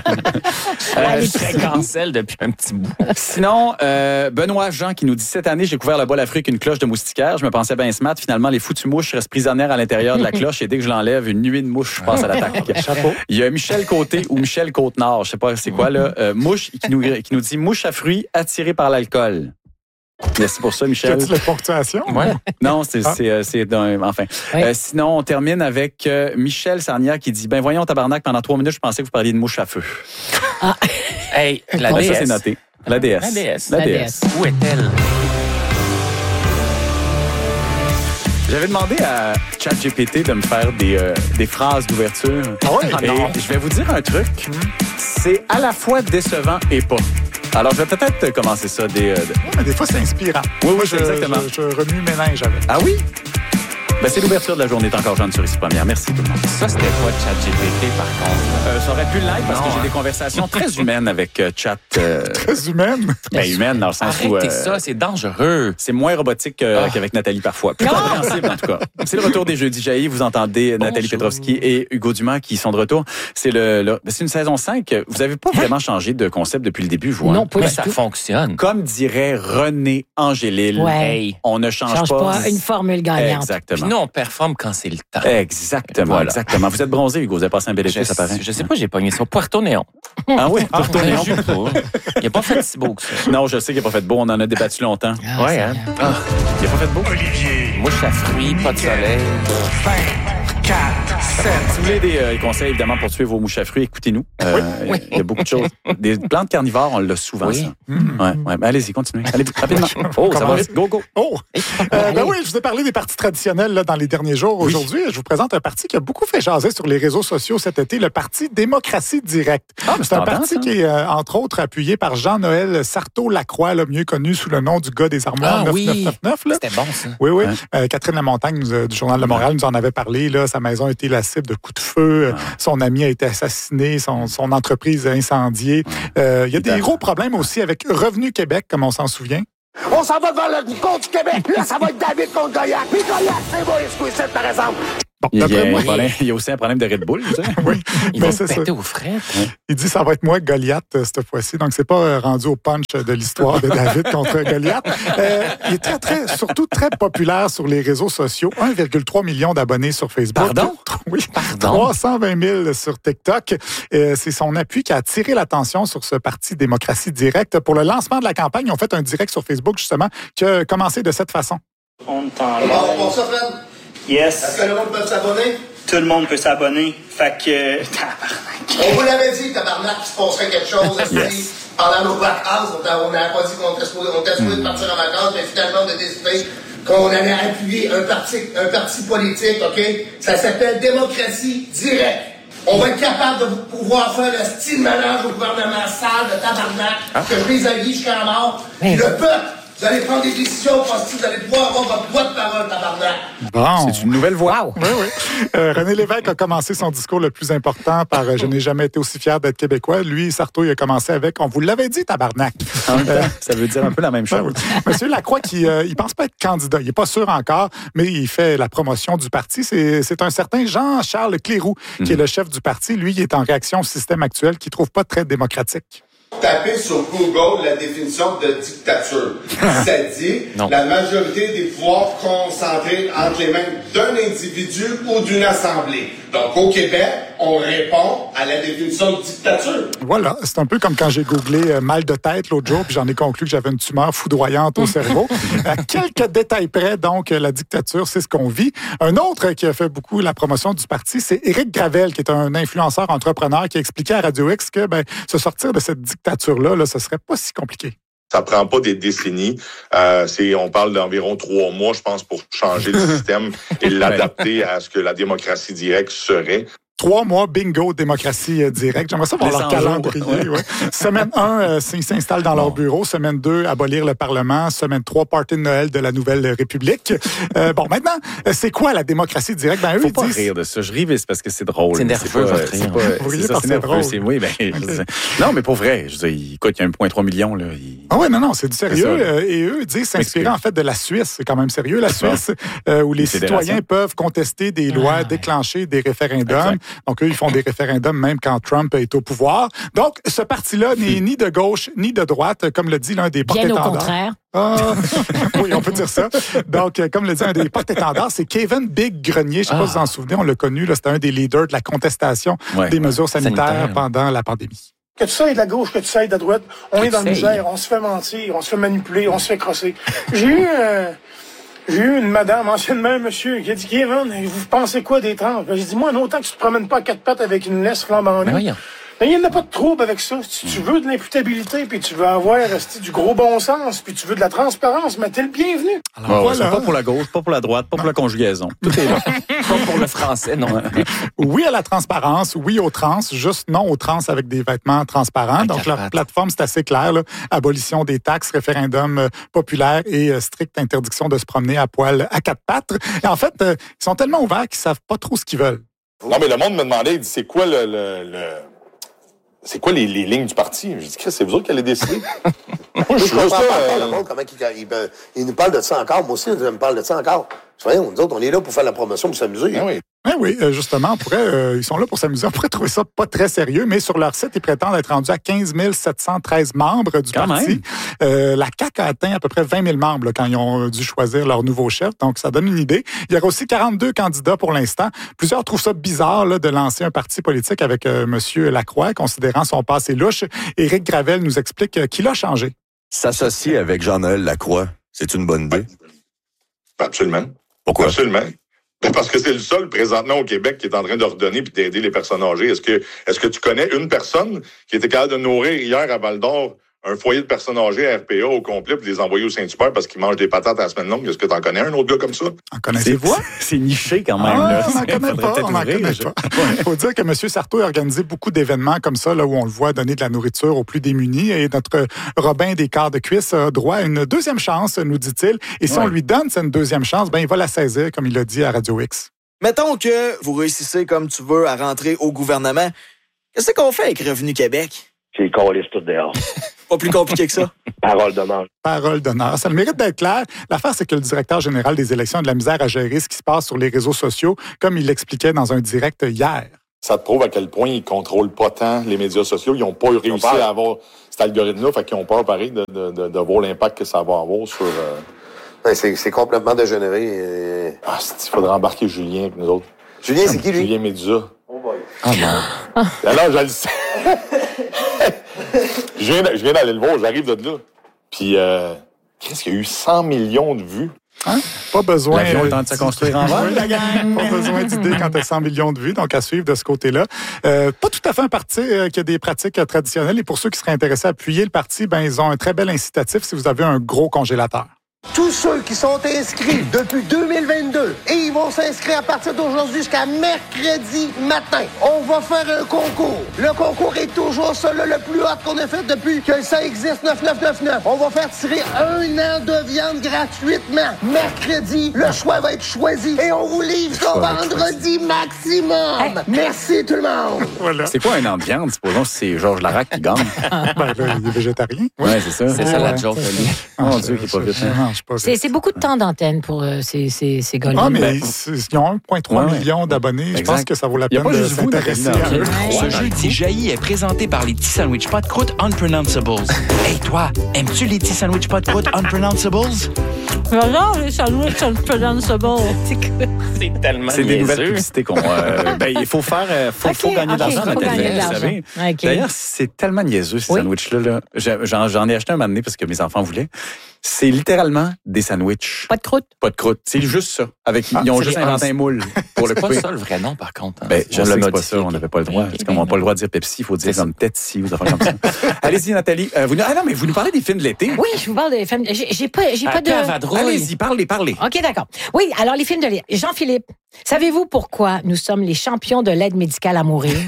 Je serais cancel depuis un petit bout. Sinon, Benoît Jean qui nous dit cette année, j'ai couvert le bol à fruits avec une cloche de moustiquaire. Je me pensais bien smart. Finalement, les foutues mouches restent prisonnières à l'intérieur de la cloche et dès que je l'enlève, une nuée de mouches passe à l'attaque. Il y a Michel Côté ou Michel Côte-Nord, je sais pas c'est quoi là, mouche qui nous dit mouche à fruits attirée par l'alcool. Merci pour ça, Michel. As-tu la ponctuation? Ouais. Non, c'est enfin. Sinon, on termine avec Michel Sarnia qui dit voyons tabarnak, pendant 3 minutes, je pensais que vous parliez de mouche à feu. Hey, la déesse. Ça c'est noté. La déesse. La déesse. Où est-elle? J'avais demandé à ChatGPT de me faire des phrases d'ouverture. Et je vais vous dire un truc. C'est à la fois décevant et pas. Alors, je vais peut-être commencer ça. Des fois, c'est inspirant. Oui, exactement. Je remue ménage avec. Ah oui? Ben, c'est l'ouverture de la journée T'es encore jeune sur Ici Première. Merci tout le monde. Ça, c'était pas ChatGPT, par contre. Ça aurait pu l'être parce que j'ai des conversations très humaines avec Chat. Très humaines? Ben, humaines dans le sens où... Arrêtez ça, c'est dangereux. C'est moins robotique qu'avec Nathalie parfois. Plus compréhensible, en tout cas. C'est le retour des Jeudis Jaillis. Vous entendez Nathalie Petrovski et Hugo Dumas qui sont de retour. C'est une saison 5. Vous n'avez pas vraiment changé de concept depuis le début, vous. Non, pas mais du ça tout. Fonctionne. Comme dirait René Angélil, on ne change pas une formule gagnante. Exactement. Puis nous, on performe quand c'est le temps. Exactement, exactement. Vous êtes bronzé, Hugo. Vous avez passé un bel été, ça paraît. Je sais pas, j'ai pogné ça. Puerto Néon. Ah oui, Puerto Néon. Il n'a pas fait si beau que ça. Non, je sais qu'il n'a pas fait beau. On en a débattu longtemps. Il n'a pas fait beau. Olivier. Mouche à fruits, pas de soleil. 4, 7. Si vous voulez des conseils, évidemment, pour tuer vos mouches à fruits, écoutez-nous. Il y a beaucoup de choses. Des plantes carnivores, on l'a souvent, ça. Ouais. Mais allez-y, continuez. Allez, rapidement. Oh, ça va vite. Go. Oh! Oui, je vous ai parlé des partis traditionnels là, dans les derniers jours. Aujourd'hui, je vous présente un parti qui a beaucoup fait jaser sur les réseaux sociaux cet été, le parti Démocratie Directe. C'est un parti qui est, entre autres, appuyé par Jean-Noël Sartaud-Lacroix, là, mieux connu sous le nom du gars des armoires 9999. Là. C'était bon, ça. Oui. Catherine Lamontagne du Journal de Montréal nous en avait parlé. Là. Sa maison a été la cible de coups de feu. Son ami a été assassiné. Son entreprise incendiée. Il y a des gros problèmes aussi avec Revenu Québec, comme on s'en souvient. On s'en va vers le compte du Québec. Là, ça va être David contre Goliath. Puis Goliath, c'est Boris Quisette, par exemple. Bon, il y a aussi un problème de Red Bull. Tu sais. Oui. Ils vont péter aux frettes. Il dit ça va être moi Goliath cette fois-ci. Donc, c'est pas rendu au punch de l'histoire de David contre Goliath. Il est surtout très populaire sur les réseaux sociaux. 1,3 million d'abonnés sur Facebook. Pardon? Oui. 320 000 sur TikTok. C'est son appui qui a attiré l'attention sur ce parti Démocratie Directe. Pour le lancement de la campagne, ils ont fait un direct sur Facebook, justement, qui a commencé de cette façon. On t'en ça, Fred? Yes. Est-ce que le monde peut s'abonner? Tout le monde peut s'abonner. Fait que... On vous l'avait dit, tabarnak, qu'il se passerait quelque chose. Pendant nos vacances, on n'avait pas dit qu'on était supposé de partir en vacances, mais finalement, on a décidé qu'on allait appuyer un parti politique, OK? Ça s'appelle Démocratie Directe. On va être capable de pouvoir faire le style ménage au gouvernement sale de tabarnak, que je les allie jusqu'à la mort. Puis le peuple, vous allez prendre des décisions parce que vous allez pouvoir avoir votre voix de parole, tabarnak. Bon. C'est une nouvelle voix. Oui. René Lévesque a commencé son discours le plus important par « Je n'ai jamais été aussi fier d'être Québécois ». Lui, Sartaud, il a commencé avec « On vous l'avait dit, tabarnak ». En même temps, ça veut dire un peu la même chose. Monsieur Lacroix, il pense pas être candidat. Il n'est pas sûr encore, mais il fait la promotion du parti. C'est un certain Jean-Charles Cléroux qui est le chef du parti. Lui, il est en réaction au système actuel qu'il ne trouve pas très démocratique. Tapez sur Google la définition de dictature. Ça dit la majorité des pouvoirs concentrés entre les mains d'un individu ou d'une assemblée. Donc, au Québec, on répond à la définition de dictature. Voilà, c'est un peu comme quand j'ai googlé mal de tête l'autre jour, puis j'en ai conclu que j'avais une tumeur foudroyante au cerveau. À quelques détails près, donc, la dictature, c'est ce qu'on vit. Un autre qui a fait beaucoup la promotion du parti, c'est Éric Gravel, qui est un influenceur entrepreneur qui a expliqué à Radio X que se sortir de cette dictature-là, ce serait pas si compliqué. Ça prend pas des décennies. On parle d'environ 3 mois, je pense, pour changer le système et l'adapter à ce que la démocratie directe serait. 3 mois, bingo, démocratie directe. J'aimerais ça voir leur calendrier. Ouais. Semaine 1, ils s'installent dans leur bureau. Semaine 2, abolir le Parlement. Semaine 3, party de Noël de la Nouvelle République. Maintenant, c'est quoi la démocratie directe? Eux, faut pas rire de ça. Je ris, mais c'est parce que c'est drôle. C'est nerveux, votre rire. Vous riez parce que c'est drôle. Non, mais pour vrai. Je veux dire, il y a 1,3 million. Là, non, c'est du sérieux. Et eux disent s'inspirer en fait de la Suisse. C'est quand même sérieux, la Suisse, où les citoyens peuvent contester des lois, déclencher des référendums. Exact. Donc, eux, ils font des référendums même quand Trump est au pouvoir. Donc, ce parti-là n'est ni de gauche ni de droite, comme le dit l'un des porte-étendards. Bien au contraire. Oui, on peut dire ça. Donc, comme le dit un des porte-étendards, c'est Kevin Big Grenier. Je ne sais pas si vous en souvenez, on l'a connu. C'était un des leaders de la contestation des mesures sanitaires pendant la pandémie. Que tu sois de la gauche, que tu sois de la droite, on est dans la misère, on se fait mentir, on se fait manipuler, on se fait crosser. J'ai eu une madame, anciennement un monsieur, qui a dit « Kevin, vous pensez quoi des trans? » J'ai dit « Moi, autant que tu te promènes pas à 4 pattes avec une laisse flambant nue. » Mais il n'y en a pas de trouble avec ça. Si tu veux de l'imputabilité, puis tu veux avoir du gros bon sens, puis tu veux de la transparence, mais t'es le bienvenu. Alors, voilà. C'est pas pour la gauche, pas pour la droite, pas pour la conjugaison. Tout est là. Pas pour le français, non. Oui à la transparence, oui aux trans, juste non aux trans avec des vêtements transparents. Donc, leur plateforme, c'est assez clair. Là. Abolition des taxes, référendum populaire et stricte interdiction de se promener à poil à 4 pattes. Et en fait, ils sont tellement ouverts qu'ils savent pas trop ce qu'ils veulent. Non, mais le monde me demandait, il dit, c'est quoi c'est quoi les lignes du parti? Je dis, c'est vous autres qui allez décider. Moi, je comprends pas le monde, comment il nous parle de ça encore. Moi aussi, je me parle de ça encore. Voyons, nous autres, on est là pour faire la promotion, pour s'amuser. Oui, justement, ils sont là pour s'amuser. On pourrait trouver ça pas très sérieux, mais sur leur site, ils prétendent être rendus à 15 713 membres du parti. La CAQ a atteint à peu près 20 000 membres quand ils ont dû choisir leur nouveau chef. Donc, ça donne une idée. Il y aura aussi 42 candidats pour l'instant. Plusieurs trouvent ça bizarre de lancer un parti politique avec M. Lacroix, considérant son passé louche. Éric Gravel nous explique qu'il a changé. S'associer avec Jean-Noël Lacroix, c'est une bonne idée? Absolument. Pourquoi? Absolument. Parce que c'est le seul présentement au Québec qui est en train d'ordonner puis d'aider les personnes âgées. Est-ce que tu connais une personne qui était capable de nourrir hier à Val-d'Or un foyer de personnes âgées à RPA au complet puis les envoyer au Saint-Hubert parce qu'ils mangent des patates à la semaine longue? Est-ce que tu en connais un autre gars comme ça? En connaissez-vous? C'est niché quand même. Là. On n'en connaît pas. Il faut dire que M. Sarto a organisé beaucoup d'événements comme ça, là où on le voit donner de la nourriture aux plus démunis. Et notre Robin des quarts de cuisse a droit à une deuxième chance, nous dit-il. Et si on lui donne cette deuxième chance, ben il va la saisir, comme il l'a dit à Radio X. Mettons que vous réussissez comme tu veux à rentrer au gouvernement. Qu'est-ce qu'on fait avec Revenu Québec? C'est les câlisses tout dehors. Pas plus compliqué que ça. Parole d'honneur. Parole d'honneur. Ça le mérite d'être clair. L'affaire, c'est que le directeur général des élections a de la misère à gérer ce qui se passe sur les réseaux sociaux, comme il l'expliquait dans un direct hier. Ça te prouve à quel point ils contrôlent pas tant les médias sociaux. Ils n'ont pas réussi à avoir cet algorithme-là, fait qu'ils ont peur, pareil, de voir l'impact que ça va avoir sur... C'est complètement dégénéré. Il faudrait embarquer Julien avec nous autres. Julien, c'est qui, lui? Julien Médusa. Oh boy. Ah non. Alors, je le sais. Je viens d'aller le voir, j'arrive de là. Puis, qu'est-ce qu'il y a eu 100 millions de vues? Hein? Pas besoin... L'avion est en train de se construire en vol, la gang. Pas besoin d'idées quand tu as 100 millions de vues, donc à suivre de ce côté-là. Pas tout à fait un parti qui a des pratiques traditionnelles. Et pour ceux qui seraient intéressés à appuyer le parti, ben ils ont un très bel incitatif si vous avez un gros congélateur. Tous ceux qui sont inscrits depuis 2022 et ils vont s'inscrire à partir d'aujourd'hui jusqu'à mercredi matin. On va faire un concours. Le concours est toujours celui le plus hot qu'on a fait depuis que ça existe, 9999. On va faire tirer 1 an de viande gratuitement. Mercredi, le choix va être choisi et on vous livre ça vendredi maximum. Hey. Merci tout le monde. Voilà. C'est quoi un an de viande? Supposons que c'est Georges Larac qui gagne. Ben là, il est végétarien. Oui, c'est ça. C'est ça la joke. Mon Dieu, qui est pas vite. C'est beaucoup de temps d'antenne pour ces gars-là. Ah, mais ils ont 1,3 million d'abonnés. Je pense que ça vaut la peine de s'intéresser à eux. Ce jeudi, Jaillit est présenté par les petits sandwichs pas de croûte Unpronounceables. Hey, toi, aimes-tu les petits sandwichs pas de croûte Unpronounceables? J'adore les sandwichs Unpronounceables. C'est tellement C'est des nouvelles publicités qu'on... il faut faire... faut gagner de l'argent dans la télé, vous savez. D'ailleurs, c'est tellement niaiseux, ces sandwichs-là. Là. J'en ai acheté un moment donné parce que mes enfants voulaient. C'est littéralement des sandwichs. Pas de croûte. Pas de croûte. C'est juste ça. Ils ont juste inventé un moule pour le couper. C'est pas ça le vrai nom, par contre. Hein. Ben, je sais que c'est pas ça. On n'avait pas le droit. Parce qu'on n'a pas le droit de dire Pepsi. Il faut dire comme Tetsi ou des affaires comme ça. Allez-y, Nathalie. Non, mais vous nous parlez des films de l'été. Oui, je vous parle des films. J'ai pas de... Allez-y, parlez. OK, d'accord. Oui, alors les films de l'été. Jean-Philippe, savez-vous pourquoi nous sommes les champions de l'aide médicale à mourir?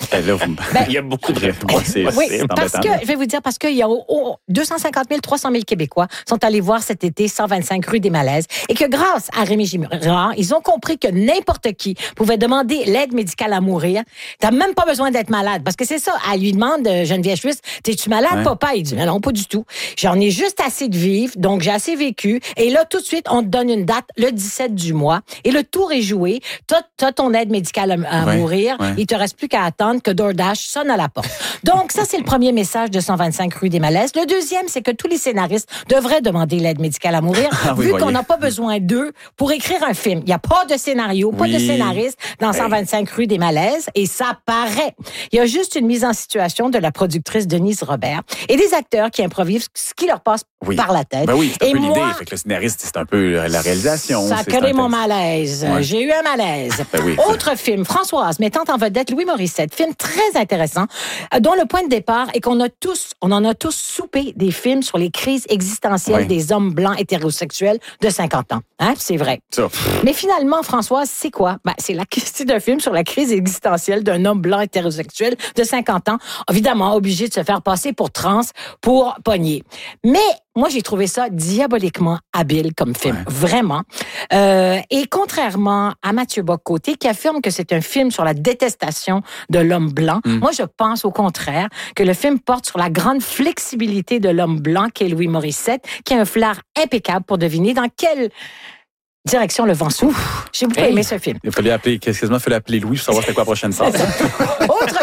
Il y a beaucoup de réponses. Oui, parce que, je vais vous dire, parce qu'il y a 250 000, 300 000 Québécois sont allés voir cet été 125 rue des Malaises et que grâce à Rémi Girard, ils ont compris que n'importe qui pouvait demander l'aide médicale à mourir. T'as même pas besoin d'être malade parce que c'est ça. Elle lui demande, Geneviève Suisse, t'es-tu malade, papa? Il dit, non, pas du tout. J'en ai juste assez de vivre, donc j'ai assez vécu. Et là, tout de suite, on te donne une date, le 17 du mois. Et le tour est joué. T'as ton aide médicale à mourir. Il te reste plus qu'à attendre que DoorDash sonne à la porte. Donc, ça, c'est le premier message de 125 rue des Malaises. Le deuxième, c'est que tous les scénaristes devraient demander l'aide médicale à mourir, vu qu'on n'a pas besoin d'eux pour écrire un film. Il n'y a pas de scénario, pas de scénariste dans 125 rue des Malaises, et ça paraît. Il y a juste une mise en situation de la productrice Denise Robert et des acteurs qui improvisent ce qui leur passe par la tête. Ben oui, c'est un peu l'idée. Fait que le scénariste, c'est un peu la réalisation. Ça crée mon malaise. Ouais. J'ai eu un malaise. Ben oui, autre film, Françoise, mettant en vedette Louis Morissette. Film très intéressant, dont le point de départ est qu'on en a tous soupé des films sur les crises existentielles des hommes blancs hétérosexuels de 50 ans. Hein? C'est vrai. Ça. Mais finalement, Françoise, c'est quoi? C'est un film sur la crise existentielle d'un homme blanc hétérosexuel de 50 ans, évidemment obligé de se faire passer pour trans pour pogner. Mais moi, j'ai trouvé ça diaboliquement habile comme film, vraiment. Et contrairement à Mathieu Bock-Côté, qui affirme que c'est un film sur la détestation de l'homme blanc, moi, je pense au contraire que le film porte sur la grande flexibilité de l'homme blanc qu'est Louis Morissette, qui a un flair impeccable pour deviner dans quelle direction le vent souffle. J'ai beaucoup aimé ce film. Il fallait appeler Louis pour savoir c'était quoi la prochaine scène. Autre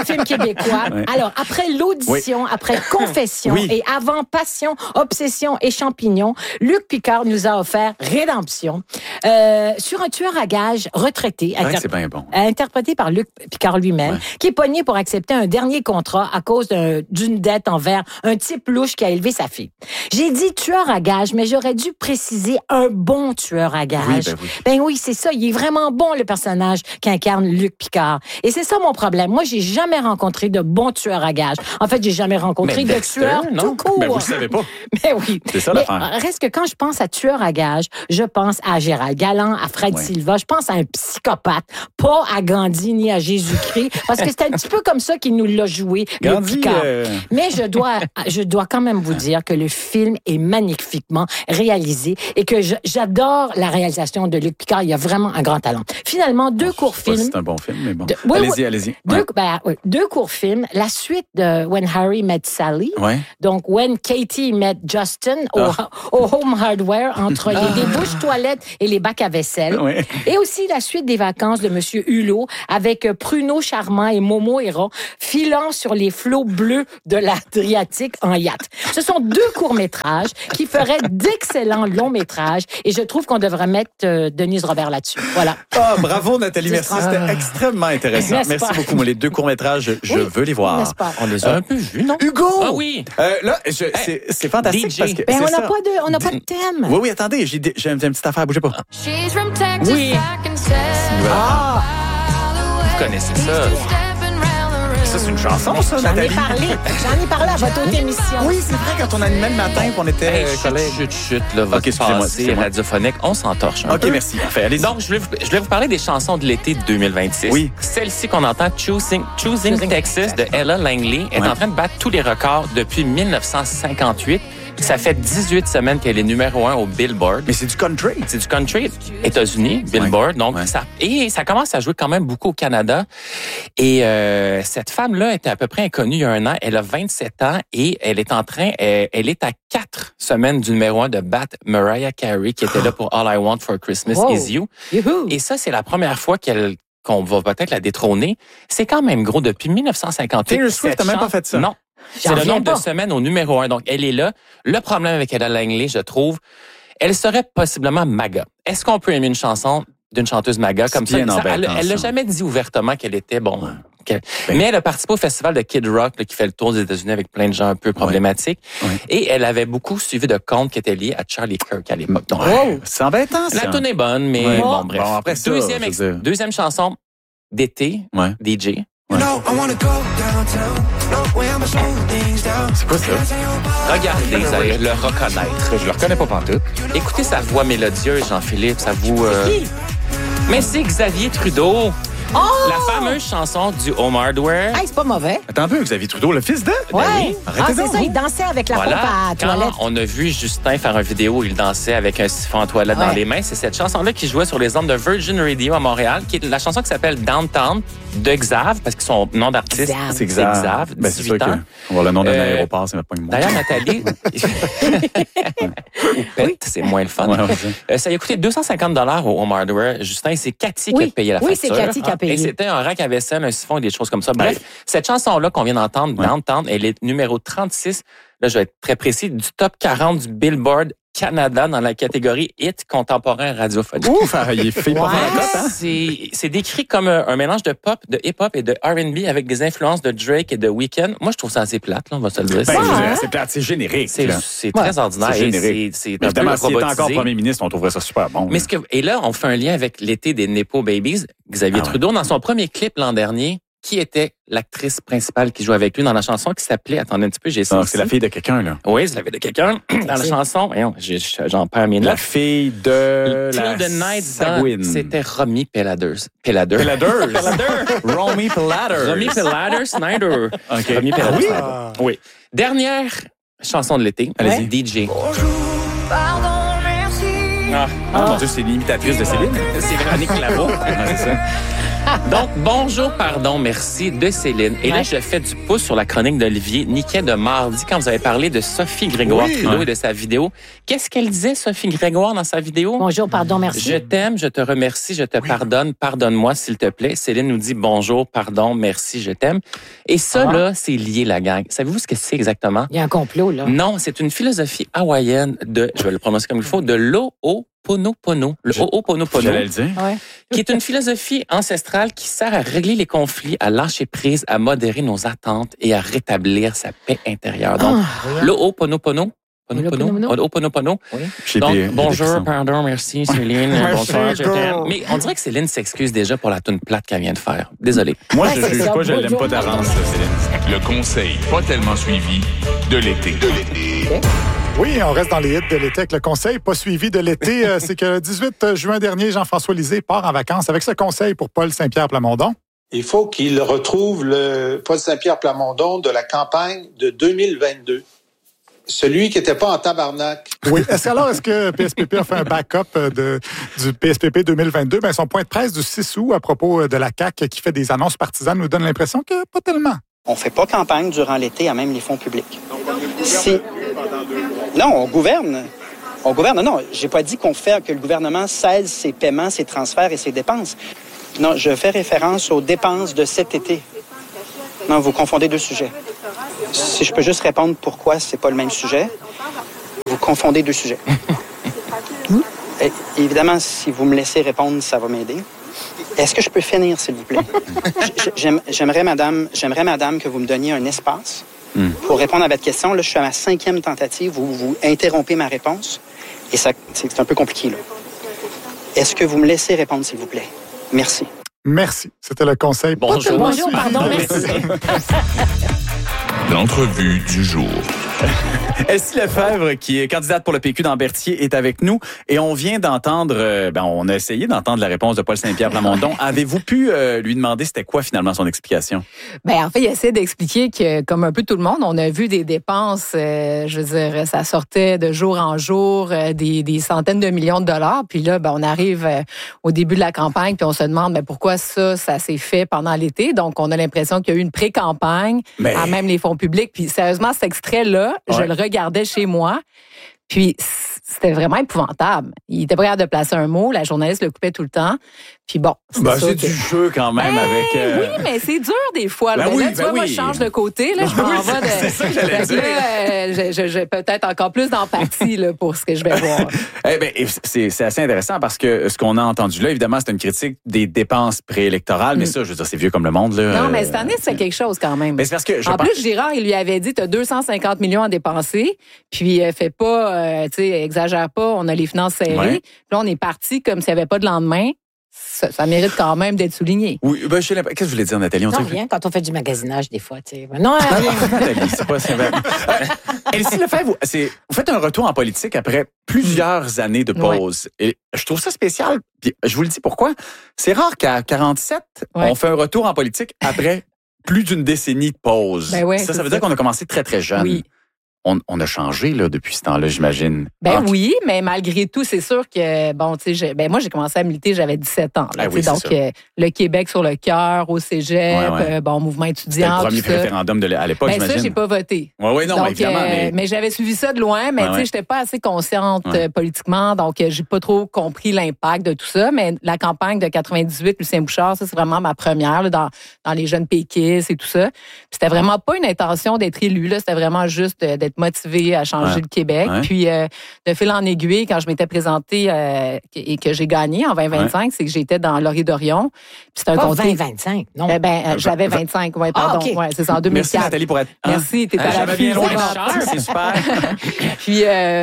film québécois. Ouais. Alors, après l'audition, après Confession et avant Passion, Obsession et Champignons, Luc Picard nous a offert Rédemption sur un tueur à gages retraité, c'est bien bon. interprété par Luc Picard lui-même, qui est pogné pour accepter un dernier contrat à cause d'une dette envers un type louche qui a élevé sa fille. J'ai dit tueur à gages, mais j'aurais dû préciser un bon tueur à gages. Ben oui, c'est ça. Il est vraiment bon, le personnage qu'incarne Luc Picard. Et c'est ça mon problème. Moi, j'ai jamais rencontré de bon tueur à gages. En fait, j'ai jamais rencontré de tueur tout court. Mais vous le savez pas. Mais oui. C'est ça l'affaire. Reste que quand je pense à tueur à gages, je pense à Gérald Galland, à Fred Silva. Je pense à un psychopathe, pas à Gandhi ni à Jésus-Christ, parce que c'est un petit peu comme ça qu'il nous l'a joué, Luc Picard. Mais je dois quand même vous dire que le film est magnifiquement réalisé et que j'adore la réalisation de Luc Picard. Il a vraiment un grand talent. Finalement, deux courts films. C'est un bon film, mais bon. Allez-y. Deux courts films. La suite de When Harry Met Sally. Ouais. Donc, When Katie Met Justin au Home Hardware entre les débouches toilettes et les bacs à vaisselle. Ouais. Et aussi la suite des vacances de Monsieur Hulot avec Pruno Charmant et Momo Héron filant sur les flots bleus de l'Adriatique en yacht. Ce sont deux courts-métrages qui feraient d'excellents longs-métrages et je trouve qu'on devrait mettre Denise Robert là-dessus. Voilà. Ah, bravo Nathalie, merci. C'était extrêmement intéressant. Merci beaucoup. Moi, les deux courts-métrages, je veux les voir. On les a un peu vus, non? Hugo! Ah oui! Là, c'est fantastique DJ. parce que on n'a pas de thème. Oui, attendez, j'ai une petite affaire, bougez pas. Oui. Vous connaissez ça? Ça, c'est une chanson, ça, Nathalie? J'en ai parlé à votre autre émission. Oui, c'est vrai, quand on animait le matin, qu'on était collègues. Chut, là, votre passé radiophonique, on s'entorche. OK, merci. Parfait, allez-y. Donc, je voulais vous parler des chansons de l'été de 2026. Oui. Celle-ci qu'on entend, Choosing Texas de Ella Langley, est en train de battre tous les records depuis 1958. Ça fait 18 semaines qu'elle est numéro 1 au Billboard. Mais c'est du country. C'est du country. États-Unis, Billboard. Donc, ça commence à jouer quand même beaucoup au Canada. Et cette femme-là était à peu près inconnue il y a un an. Elle a 27 ans et elle est elle est à 4 semaines du numéro 1 de battre Mariah Carey, qui était là pour All I Want for Christmas Is You. Youhou. Et ça, c'est la première fois qu'on va peut-être la détrôner. C'est quand même gros. Depuis 1958. Taylor Swift n'a même pas fait ça. Non. C'est le nombre de semaines au numéro 1. Donc, elle est là. Le problème avec Ella Langley, je trouve, elle serait possiblement MAGA. Est-ce qu'on peut aimer une chanson d'une chanteuse MAGA comme ça? Elle l'a jamais dit ouvertement qu'elle était mais elle a participé au festival de Kid Rock qui fait le tour des États-Unis avec plein de gens un peu problématiques. Ouais. Et elle avait beaucoup suivi de comptes qui étaient liés à Charlie Kirk à l'époque. Donc, c'est embêtant, ça. La tune est bonne, mais bon, bref. Bon, après ça, deuxième chanson d'été, DJ. Ouais. C'est quoi ça? Regardez, vous allez le reconnaître. Je le reconnais pas pantoute. Écoutez sa voix mélodieuse, Jean-Philippe, ça vous... Mais c'est Xavier Trudeau. Oh! La fameuse chanson du Home Hardware. Hey, c'est pas mauvais. Attends un peu, Xavier Trudeau, le fils de? Ouais. Oui. C'est ça, il dansait avec la pompe à toilette. Quand on a vu Justin faire une vidéo où il dansait avec un siphon à toilette dans les mains, c'est cette chanson-là qui jouait sur les ondes de Virgin Radio à Montréal, qui est la chanson qui s'appelle Downtown de Xav, parce que son nom d'artiste, c'est Xav. Ben, c'est sûr qu'on voit le nom d'un aéroport, c'est même pas une D'ailleurs, Nathalie... Ou Pet, c'est moins le fun. Ça a coûté 250 $ au Home Hardware. Justin, c'est Cathy qui a payé la facture. Oui, c'est Cathy qui a payé. Et c'était un rack à vaisselle, un siphon et des choses comme ça. Bref, cette chanson-là qu'on vient d'entendre, Downtown, elle est numéro 36, là je vais être très précis, du top 40 du Billboard Canada dans la catégorie hit contemporain radiophonique. Ouf, il est fait pour la cote, hein? C'est décrit comme un mélange de pop, de hip-hop et de R&B avec des influences de Drake et de Weeknd. Moi, je trouve ça assez plate, là, on va se le dire. C'est plate, c'est générique. C'est très ordinaire. C'est générique. C'est évidemment, s'il était encore premier ministre, on trouverait ça super bon. Mais et là, on fait un lien avec l'été des Nepo Babies. Xavier Trudeau, dans son premier clip l'an dernier, qui était l'actrice principale qui joue avec lui dans la chanson qui s'appelait, attendez un petit peu, j'ai ça. C'est la fille de quelqu'un, là. Oui, c'est la fille de quelqu'un. Dans la chanson, j'en perds mes notes. La fille de Till the Night Done, c'était Romy Pellader. Romy Pellader Snyder. Okay. Romy Pellader Snyder. Oui. Dernière chanson de l'été. Allez-y. DJ. Bonjour, pardon, merci. Mon Dieu, c'est l'imitatrice de Céline. C'est Véronique Laveau. C'est ça. Donc, bonjour, pardon, merci de Céline. Et là, je fais du pouce sur la chronique d'Olivier Niquet de mardi quand vous avez parlé de Sophie Grégoire-Trudeau et de sa vidéo. Qu'est-ce qu'elle disait, Sophie Grégoire, dans sa vidéo? Bonjour, pardon, merci. Je t'aime, je te remercie, je te pardonne, pardonne-moi, s'il te plaît. Céline nous dit bonjour, pardon, merci, je t'aime. Et ça, là, c'est lié, la gang. Savez-vous ce que c'est exactement? Il y a un complot, là. Non, c'est une philosophie hawaïenne de, je vais le prononcer comme il faut, de l'Ho'oponopono. Le Ho'oponopono. J'allais le dire. Ouais. Qui est une philosophie ancestrale qui sert à régler les conflits, à lâcher prise, à modérer nos attentes et à rétablir sa paix intérieure. Donc, l'Ho'oponopono. Ho'oponopono. Oui. Donc, bonjour, pardon, merci Céline. Bonsoir, je t'aime. Mais on dirait que Céline s'excuse déjà pour la toune plate qu'elle vient de faire. Désolé. Moi, je juge pas, je l'aime pas d'avance, Céline. Le conseil pas tellement suivi de l'été. Oui, on reste dans les hits de l'été avec le conseil pas suivi de l'été. C'est que le 18 juin dernier, Jean-François Lisée part en vacances avec ce conseil pour Paul Saint-Pierre Plamondon. Il faut qu'il retrouve le Paul Saint-Pierre Plamondon de la campagne de 2022. Celui qui n'était pas en tabarnak. Oui. Est-ce que PSPP a fait un backup du PSPP 2022? Ben, son point de presse du 6 août à propos de la CAQ qui fait des annonces partisanes nous donne l'impression que pas tellement. On fait pas campagne durant l'été à même les fonds publics. Non, on gouverne. On gouverne. Non, j'ai pas dit que le gouvernement cesse ses paiements, ses transferts et ses dépenses. Non, je fais référence aux dépenses de cet été. Non, vous confondez deux sujets. Si je peux juste répondre pourquoi c'est pas le même sujet, vous confondez deux sujets. Et, évidemment, si vous me laissez répondre, ça va m'aider. Est-ce que je peux finir, s'il vous plaît? J'aimerais, madame, que vous me donniez un espace pour répondre à votre question. Là, je suis à ma 5e tentative. Vous interrompez ma réponse. Et ça, c'est un peu compliqué, là. Est-ce que vous me laissez répondre, s'il vous plaît? Merci. Merci. C'était le conseil. Bonjour, pardon, merci. L'entrevue du jour. Elsie Lefebvre, qui est candidate pour le PQ dans Berthier, est avec nous. Et on vient d'entendre, on a essayé d'entendre la réponse de Paul Saint-Pierre Plamondon. Avez-vous pu lui demander c'était quoi finalement son explication? En fait, il essaie d'expliquer que, comme un peu tout le monde, on a vu des dépenses, je veux dire, ça sortait de jour en jour, des centaines de millions de dollars. Puis là, on arrive au début de la campagne, puis on se demande pourquoi ça s'est fait pendant l'été. Donc, on a l'impression qu'il y a eu une pré-campagne à même les fonds publics. Puis sérieusement, cet extrait-là, je le regardais chez moi, puis c'était vraiment épouvantable. Il était prêt à placer un mot, la journaliste le coupait tout le temps. Puis bon, c'est du jeu quand même avec... Oui, mais c'est dur des fois. Là, tu vois, moi, je change de côté. Là, je m'en vais de... C'est ça que j'allais dire. J'ai peut-être encore plus d'empathie là, pour ce que je vais voir. C'est assez intéressant parce que ce qu'on a entendu là, évidemment, c'est une critique des dépenses préélectorales, mais ça, je veux dire, c'est vieux comme le monde. Là. Non, mais cette année, c'est quelque chose quand même. Mais c'est parce que en plus, Girard, il lui avait dit, tu as 250 millions à dépenser, puis fais pas, exagère pas, on a les finances serrées. Ouais. Puis là, on est parti comme s'il n'y avait pas de lendemain. Ça mérite quand même d'être souligné. Oui, qu'est-ce que je voulais dire, Nathalie? Rien, quand on fait du magasinage, des fois, tu sais. Non, Nathalie, c'est pas si vrai. Elsie Lefebvre, vous faites un retour en politique après plusieurs années de pause. Ouais. Et je trouve ça spécial. Puis je vous le dis pourquoi. C'est rare qu'à 47, on fait un retour en politique après plus d'une décennie de pause. Ça veut dire qu'on a commencé très, très jeune. Oui. On a changé là depuis ce temps-là, j'imagine. Oui, mais malgré tout, c'est sûr que moi j'ai commencé à militer, j'avais 17 ans. Là, donc le Québec sur le cœur, au cégep, mouvement étudiant. C'était le premier référendum à l'époque, j'imagine. Ça, j'ai pas voté. Oui, non, donc, évidemment. Mais j'avais suivi ça de loin, mais j'étais pas assez consciente politiquement, donc j'ai pas trop compris l'impact de tout ça. Mais la campagne de 98, Lucien Bouchard, ça c'est vraiment ma première là, dans les jeunes péquistes et tout ça. Puis c'était vraiment pas une intention d'être élu, là, c'était vraiment juste d'être motivée à changer le Québec. Puis, de fil en aiguille, quand je m'étais présentée et que j'ai gagné en 2025, c'est que j'étais dans Laurier Dorion. Puis c'est un comté... 2025, non? J'avais 25, pardon. Okay. C'est ça, en 2004. Merci, Nathalie, pour être... Merci, t'es à la bien loin. C'est super. Puis,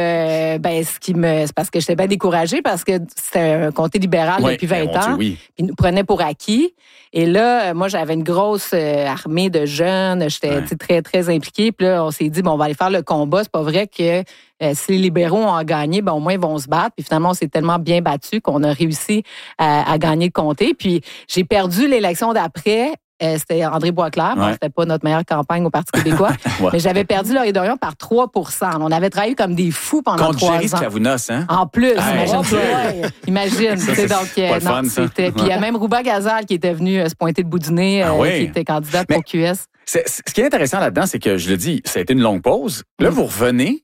c'est parce que j'étais bien découragée parce que c'était un comté libéral depuis 20 ans. Puis, ils nous prenaient pour acquis. Et là, moi, j'avais une grosse armée de jeunes. J'étais très, très impliquée. Puis là, on s'est dit, on va aller faire le combat. C'est pas vrai que si les libéraux ont gagné, au moins, ils vont se battre. Puis finalement, on s'est tellement bien battu qu'on a réussi à gagner le comté. Puis j'ai perdu l'élection d'après. c'était André Boisclair. Bon, c'était pas notre meilleure campagne au Parti québécois. Mais j'avais perdu Laurie Dorion par 3 % On avait travaillé comme des fous pendant contre 3 ans. Contre Jerry Sklavounos, hein? En plus, imagine. Puis il y a même Rouba Gazal qui était venu se pointer le bout du nez, qui était candidate pour QS. Ce qui est intéressant là-dedans, c'est que, je le dis, ça a été une longue pause. Là, vous revenez,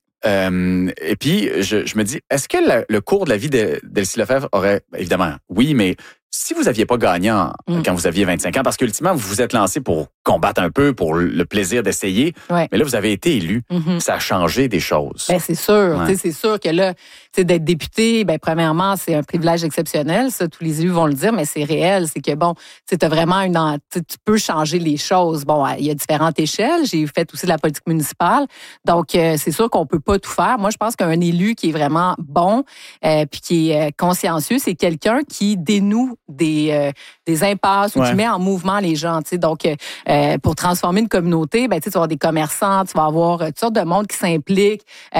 et puis je me dis, est-ce que le cours de la vie d'Elsie Lefebvre aurait, évidemment, oui, mais si vous n'aviez pas gagné quand vous aviez 25 ans, parce qu'ultimement, vous vous êtes lancé pour combattre un peu, pour le plaisir d'essayer, mais là, vous avez été élu. Ça a changé des choses. Ben, c'est sûr. C'est sûr que là, d'être député, premièrement, c'est un privilège exceptionnel. Ça, tous les élus vont le dire, mais c'est réel. C'est que, bon, tu as vraiment tu peux changer les choses. Bon, il y a différentes échelles. J'ai fait aussi de la politique municipale. Donc, c'est sûr qu'on peut pas tout faire. Moi, je pense qu'un élu qui est vraiment bon puis qui est consciencieux, c'est quelqu'un qui dénoue des impasses ou qui met en mouvement les gens. Donc, pour transformer une communauté, tu vas avoir des commerçants, tu vas avoir toutes sortes de monde qui s'implique.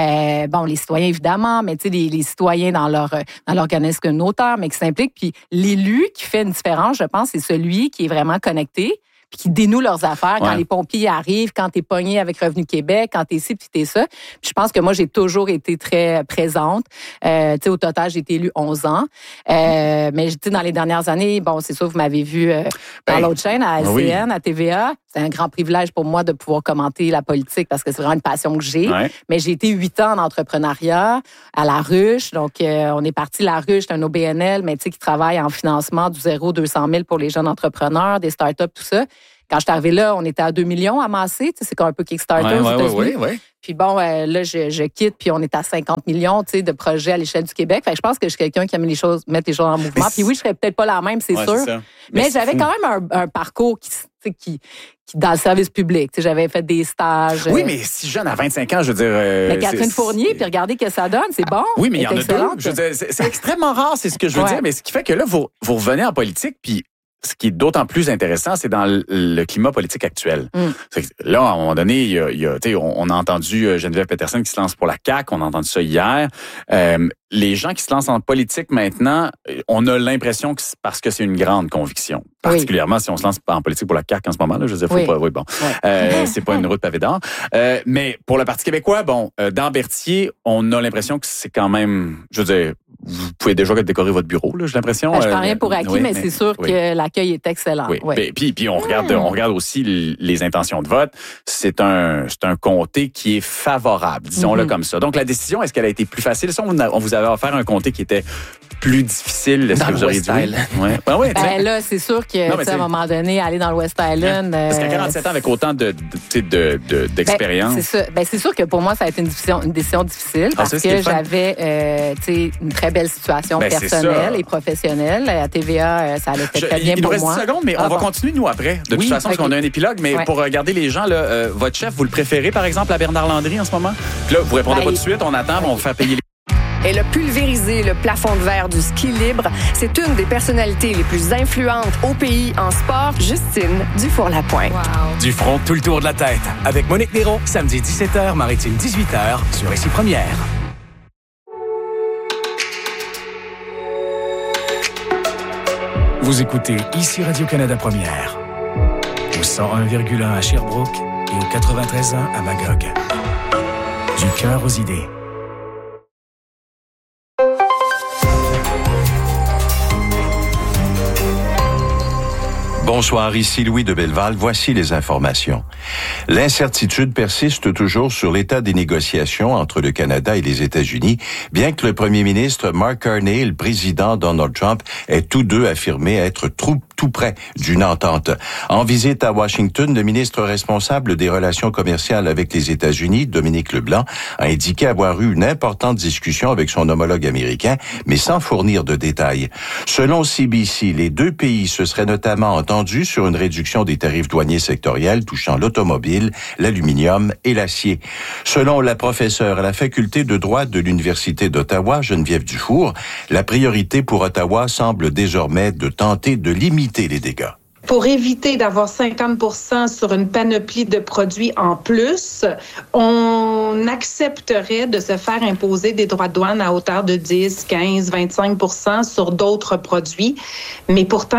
Les citoyens, évidemment, mais les citoyens dans l'organisme communautaire, mais qui s'impliquent. Puis l'élu qui fait une différence, je pense, c'est celui qui est vraiment connecté puis qui dénoue leurs affaires quand les pompiers arrivent, quand t'es pogné avec Revenu Québec, quand t'es ci puis t'es ça. Puis je pense que moi, j'ai toujours été très présente. Au total, j'ai été élue 11 ans. Mais dans les dernières années, bon, c'est sûr, vous m'avez vu dans l'autre chaîne, à LCN, à TVA. C'est un grand privilège pour moi de pouvoir commenter la politique parce que c'est vraiment une passion que j'ai. Mais j'ai été 8 ans en entrepreneuriat à La Ruche. Donc, on est parti La Ruche, c'est un OBNL, mais qui travaille en financement du 0-200 000 pour les jeunes entrepreneurs, des startups, tout ça. Quand je suis arrivée là, on était à 2 millions amassés. C'est comme un peu Kickstarter aux États-Unis. Puis bon, là, je quitte, puis on est à 50 millions de projets à l'échelle du Québec. Fait que je pense que je suis quelqu'un qui aime mettre les choses en mouvement. Puis oui, je serais peut-être pas la même, c'est sûr. Mais j'avais quand même un parcours qui dans le service public. J'avais fait des stages. Oui, mais si jeune, à 25 ans, je veux dire... mais Catherine Fournier, puis regardez ce que ça donne, c'est bon. Oui, mais il y en a deux. Je veux dire, c'est extrêmement rare, c'est ce que je veux dire. Mais ce qui fait que là, vous revenez en politique, puis ce qui est d'autant plus intéressant, c'est dans le climat politique actuel. Là, à un moment donné, on a entendu Geneviève Peterson qui se lance pour la CAQ, on a entendu ça hier. Les gens qui se lancent en politique maintenant, on a l'impression que c'est parce que c'est une grande conviction. Particulièrement si on se lance en politique pour la CAQ en ce moment, là, je veux dire, faut pas. Oui, bon. C'est pas une route pavée d'or. Mais pour le Parti québécois, bon, dans Berthier, on a l'impression que c'est quand même, je veux dire, vous pouvez déjà décorer votre bureau, là, j'ai l'impression. Je prends rien pour acquis, mais c'est sûr que l'accueil est excellent. Puis on regarde aussi les intentions de vote. C'est un comté qui est favorable, disons-le comme ça. Donc la décision, est-ce qu'elle a été plus facile? Si on vous avait offert un comté qui était plus difficile, est-ce que vous auriez dit oui? Là, c'est sûr que à un moment donné, aller dans le West Island. Parce qu'à 47 ans, avec autant d'expérience. C'est ça. C'est sûr que pour moi, ça a été une décision difficile parce que j'avais une très belle situation personnelle et professionnelle. À TVA, ça allait très bien pour moi. Il nous reste 10 secondes, mais on va continuer, nous, après. De toute façon, parce qu'on a un épilogue, mais pour regarder les gens, là, votre chef, vous le préférez, par exemple, à Bernard Landry en ce moment? Puis là, vous répondez pas tout de suite, on attend, on va faire payer les... Elle a pulvérisé le plafond de verre du ski libre. C'est une des personnalités les plus influentes au pays en sport, Justine Dufour-Lapointe. Wow. Du front, tout le tour de la tête. Avec Monique Néron, samedi 17h, Maritime 18h, sur Ici Première. Vous écoutez Ici Radio-Canada Première. Au 101,1 à Sherbrooke et au 93.1 à Magog. Du cœur aux idées. Bonsoir, ici Louis de Belleval. Voici les informations. L'incertitude persiste toujours sur l'état des négociations entre le Canada et les États-Unis, bien que le premier ministre Mark Carney et le président Donald Trump aient tous deux affirmé être tout près d'une entente. En visite à Washington, le ministre responsable des relations commerciales avec les États-Unis, Dominique Leblanc, a indiqué avoir eu une importante discussion avec son homologue américain, mais sans fournir de détails. Selon CBC, les deux pays se seraient notamment entendus sur une réduction des tarifs douaniers sectoriels touchant l'automobile, l'aluminium et l'acier. Selon la professeure à la faculté de droit de l'Université d'Ottawa, Geneviève Dufour, la priorité pour Ottawa semble désormais de tenter de limiter les dégâts. Pour éviter d'avoir 50% sur une panoplie de produits en plus, on accepterait de se faire imposer des droits de douane à hauteur de 10, 15, 25% sur d'autres produits. Mais pourtant,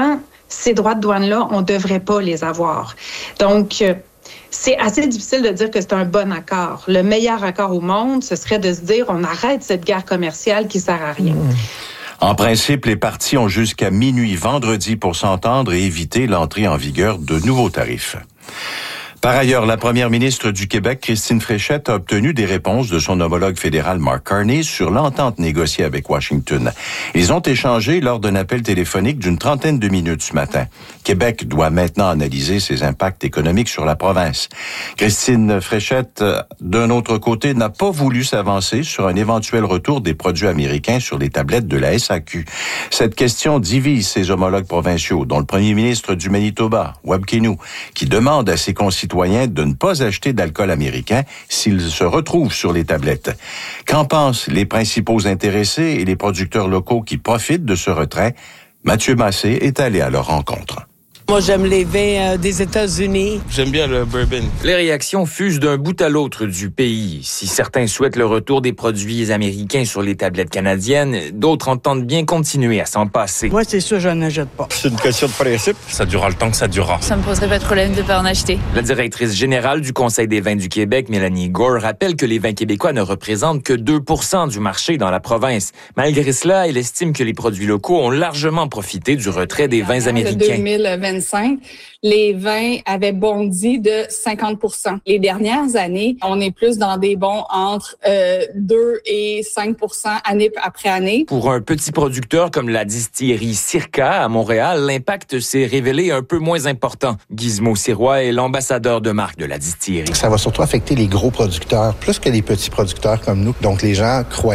ces droits de douane-là, on ne devrait pas les avoir. Donc, c'est assez difficile de dire que c'est un bon accord. Le meilleur accord au monde, ce serait de se dire on arrête cette guerre commerciale qui ne sert à rien. En principe, les parties ont jusqu'à minuit vendredi pour s'entendre et éviter l'entrée en vigueur de nouveaux tarifs. Par ailleurs, la première ministre du Québec, Christine Fréchette, a obtenu des réponses de son homologue fédéral Mark Carney sur l'entente négociée avec Washington. Ils ont échangé lors d'un appel téléphonique d'une 30aine de minutes ce matin. Québec doit maintenant analyser ses impacts économiques sur la province. Christine Fréchette, d'un autre côté, n'a pas voulu s'avancer sur un éventuel retour des produits américains sur les tablettes de la SAQ. Cette question divise ses homologues provinciaux, dont le premier ministre du Manitoba, Webb Kinew, qui demande à ses concitoyens de ne pas acheter d'alcool américain s'ils se retrouvent sur les tablettes. Qu'en pensent les principaux intéressés et les producteurs locaux qui profitent de ce retrait? Mathieu Massé est allé à leur rencontre. Moi, j'aime les vins des États-Unis. J'aime bien le bourbon. Les réactions fusent d'un bout à l'autre du pays. Si certains souhaitent le retour des produits américains sur les tablettes canadiennes, d'autres entendent bien continuer à s'en passer. Moi, c'est sûr, je n'en achète pas. C'est une question de principe. Ça durera le temps que ça durera. Ça me poserait pas de problème de pas en acheter. La directrice générale du Conseil des vins du Québec, Mélanie Gore, rappelle que les vins québécois ne représentent que 2% du marché dans la province. Malgré cela, elle estime que les produits locaux ont largement profité du retrait des vins américains. 2025, les vins avaient bondi de 50%. Les dernières années, on est plus dans des bonds entre 2 et 5% année après année. Pour un petit producteur comme la distillerie Circa à Montréal, l'impact s'est révélé un peu moins important. Gizmo Sirois est l'ambassadeur de marque de la distillerie. Ça va surtout affecter les gros producteurs, plus que les petits producteurs comme nous. Donc, les gens croient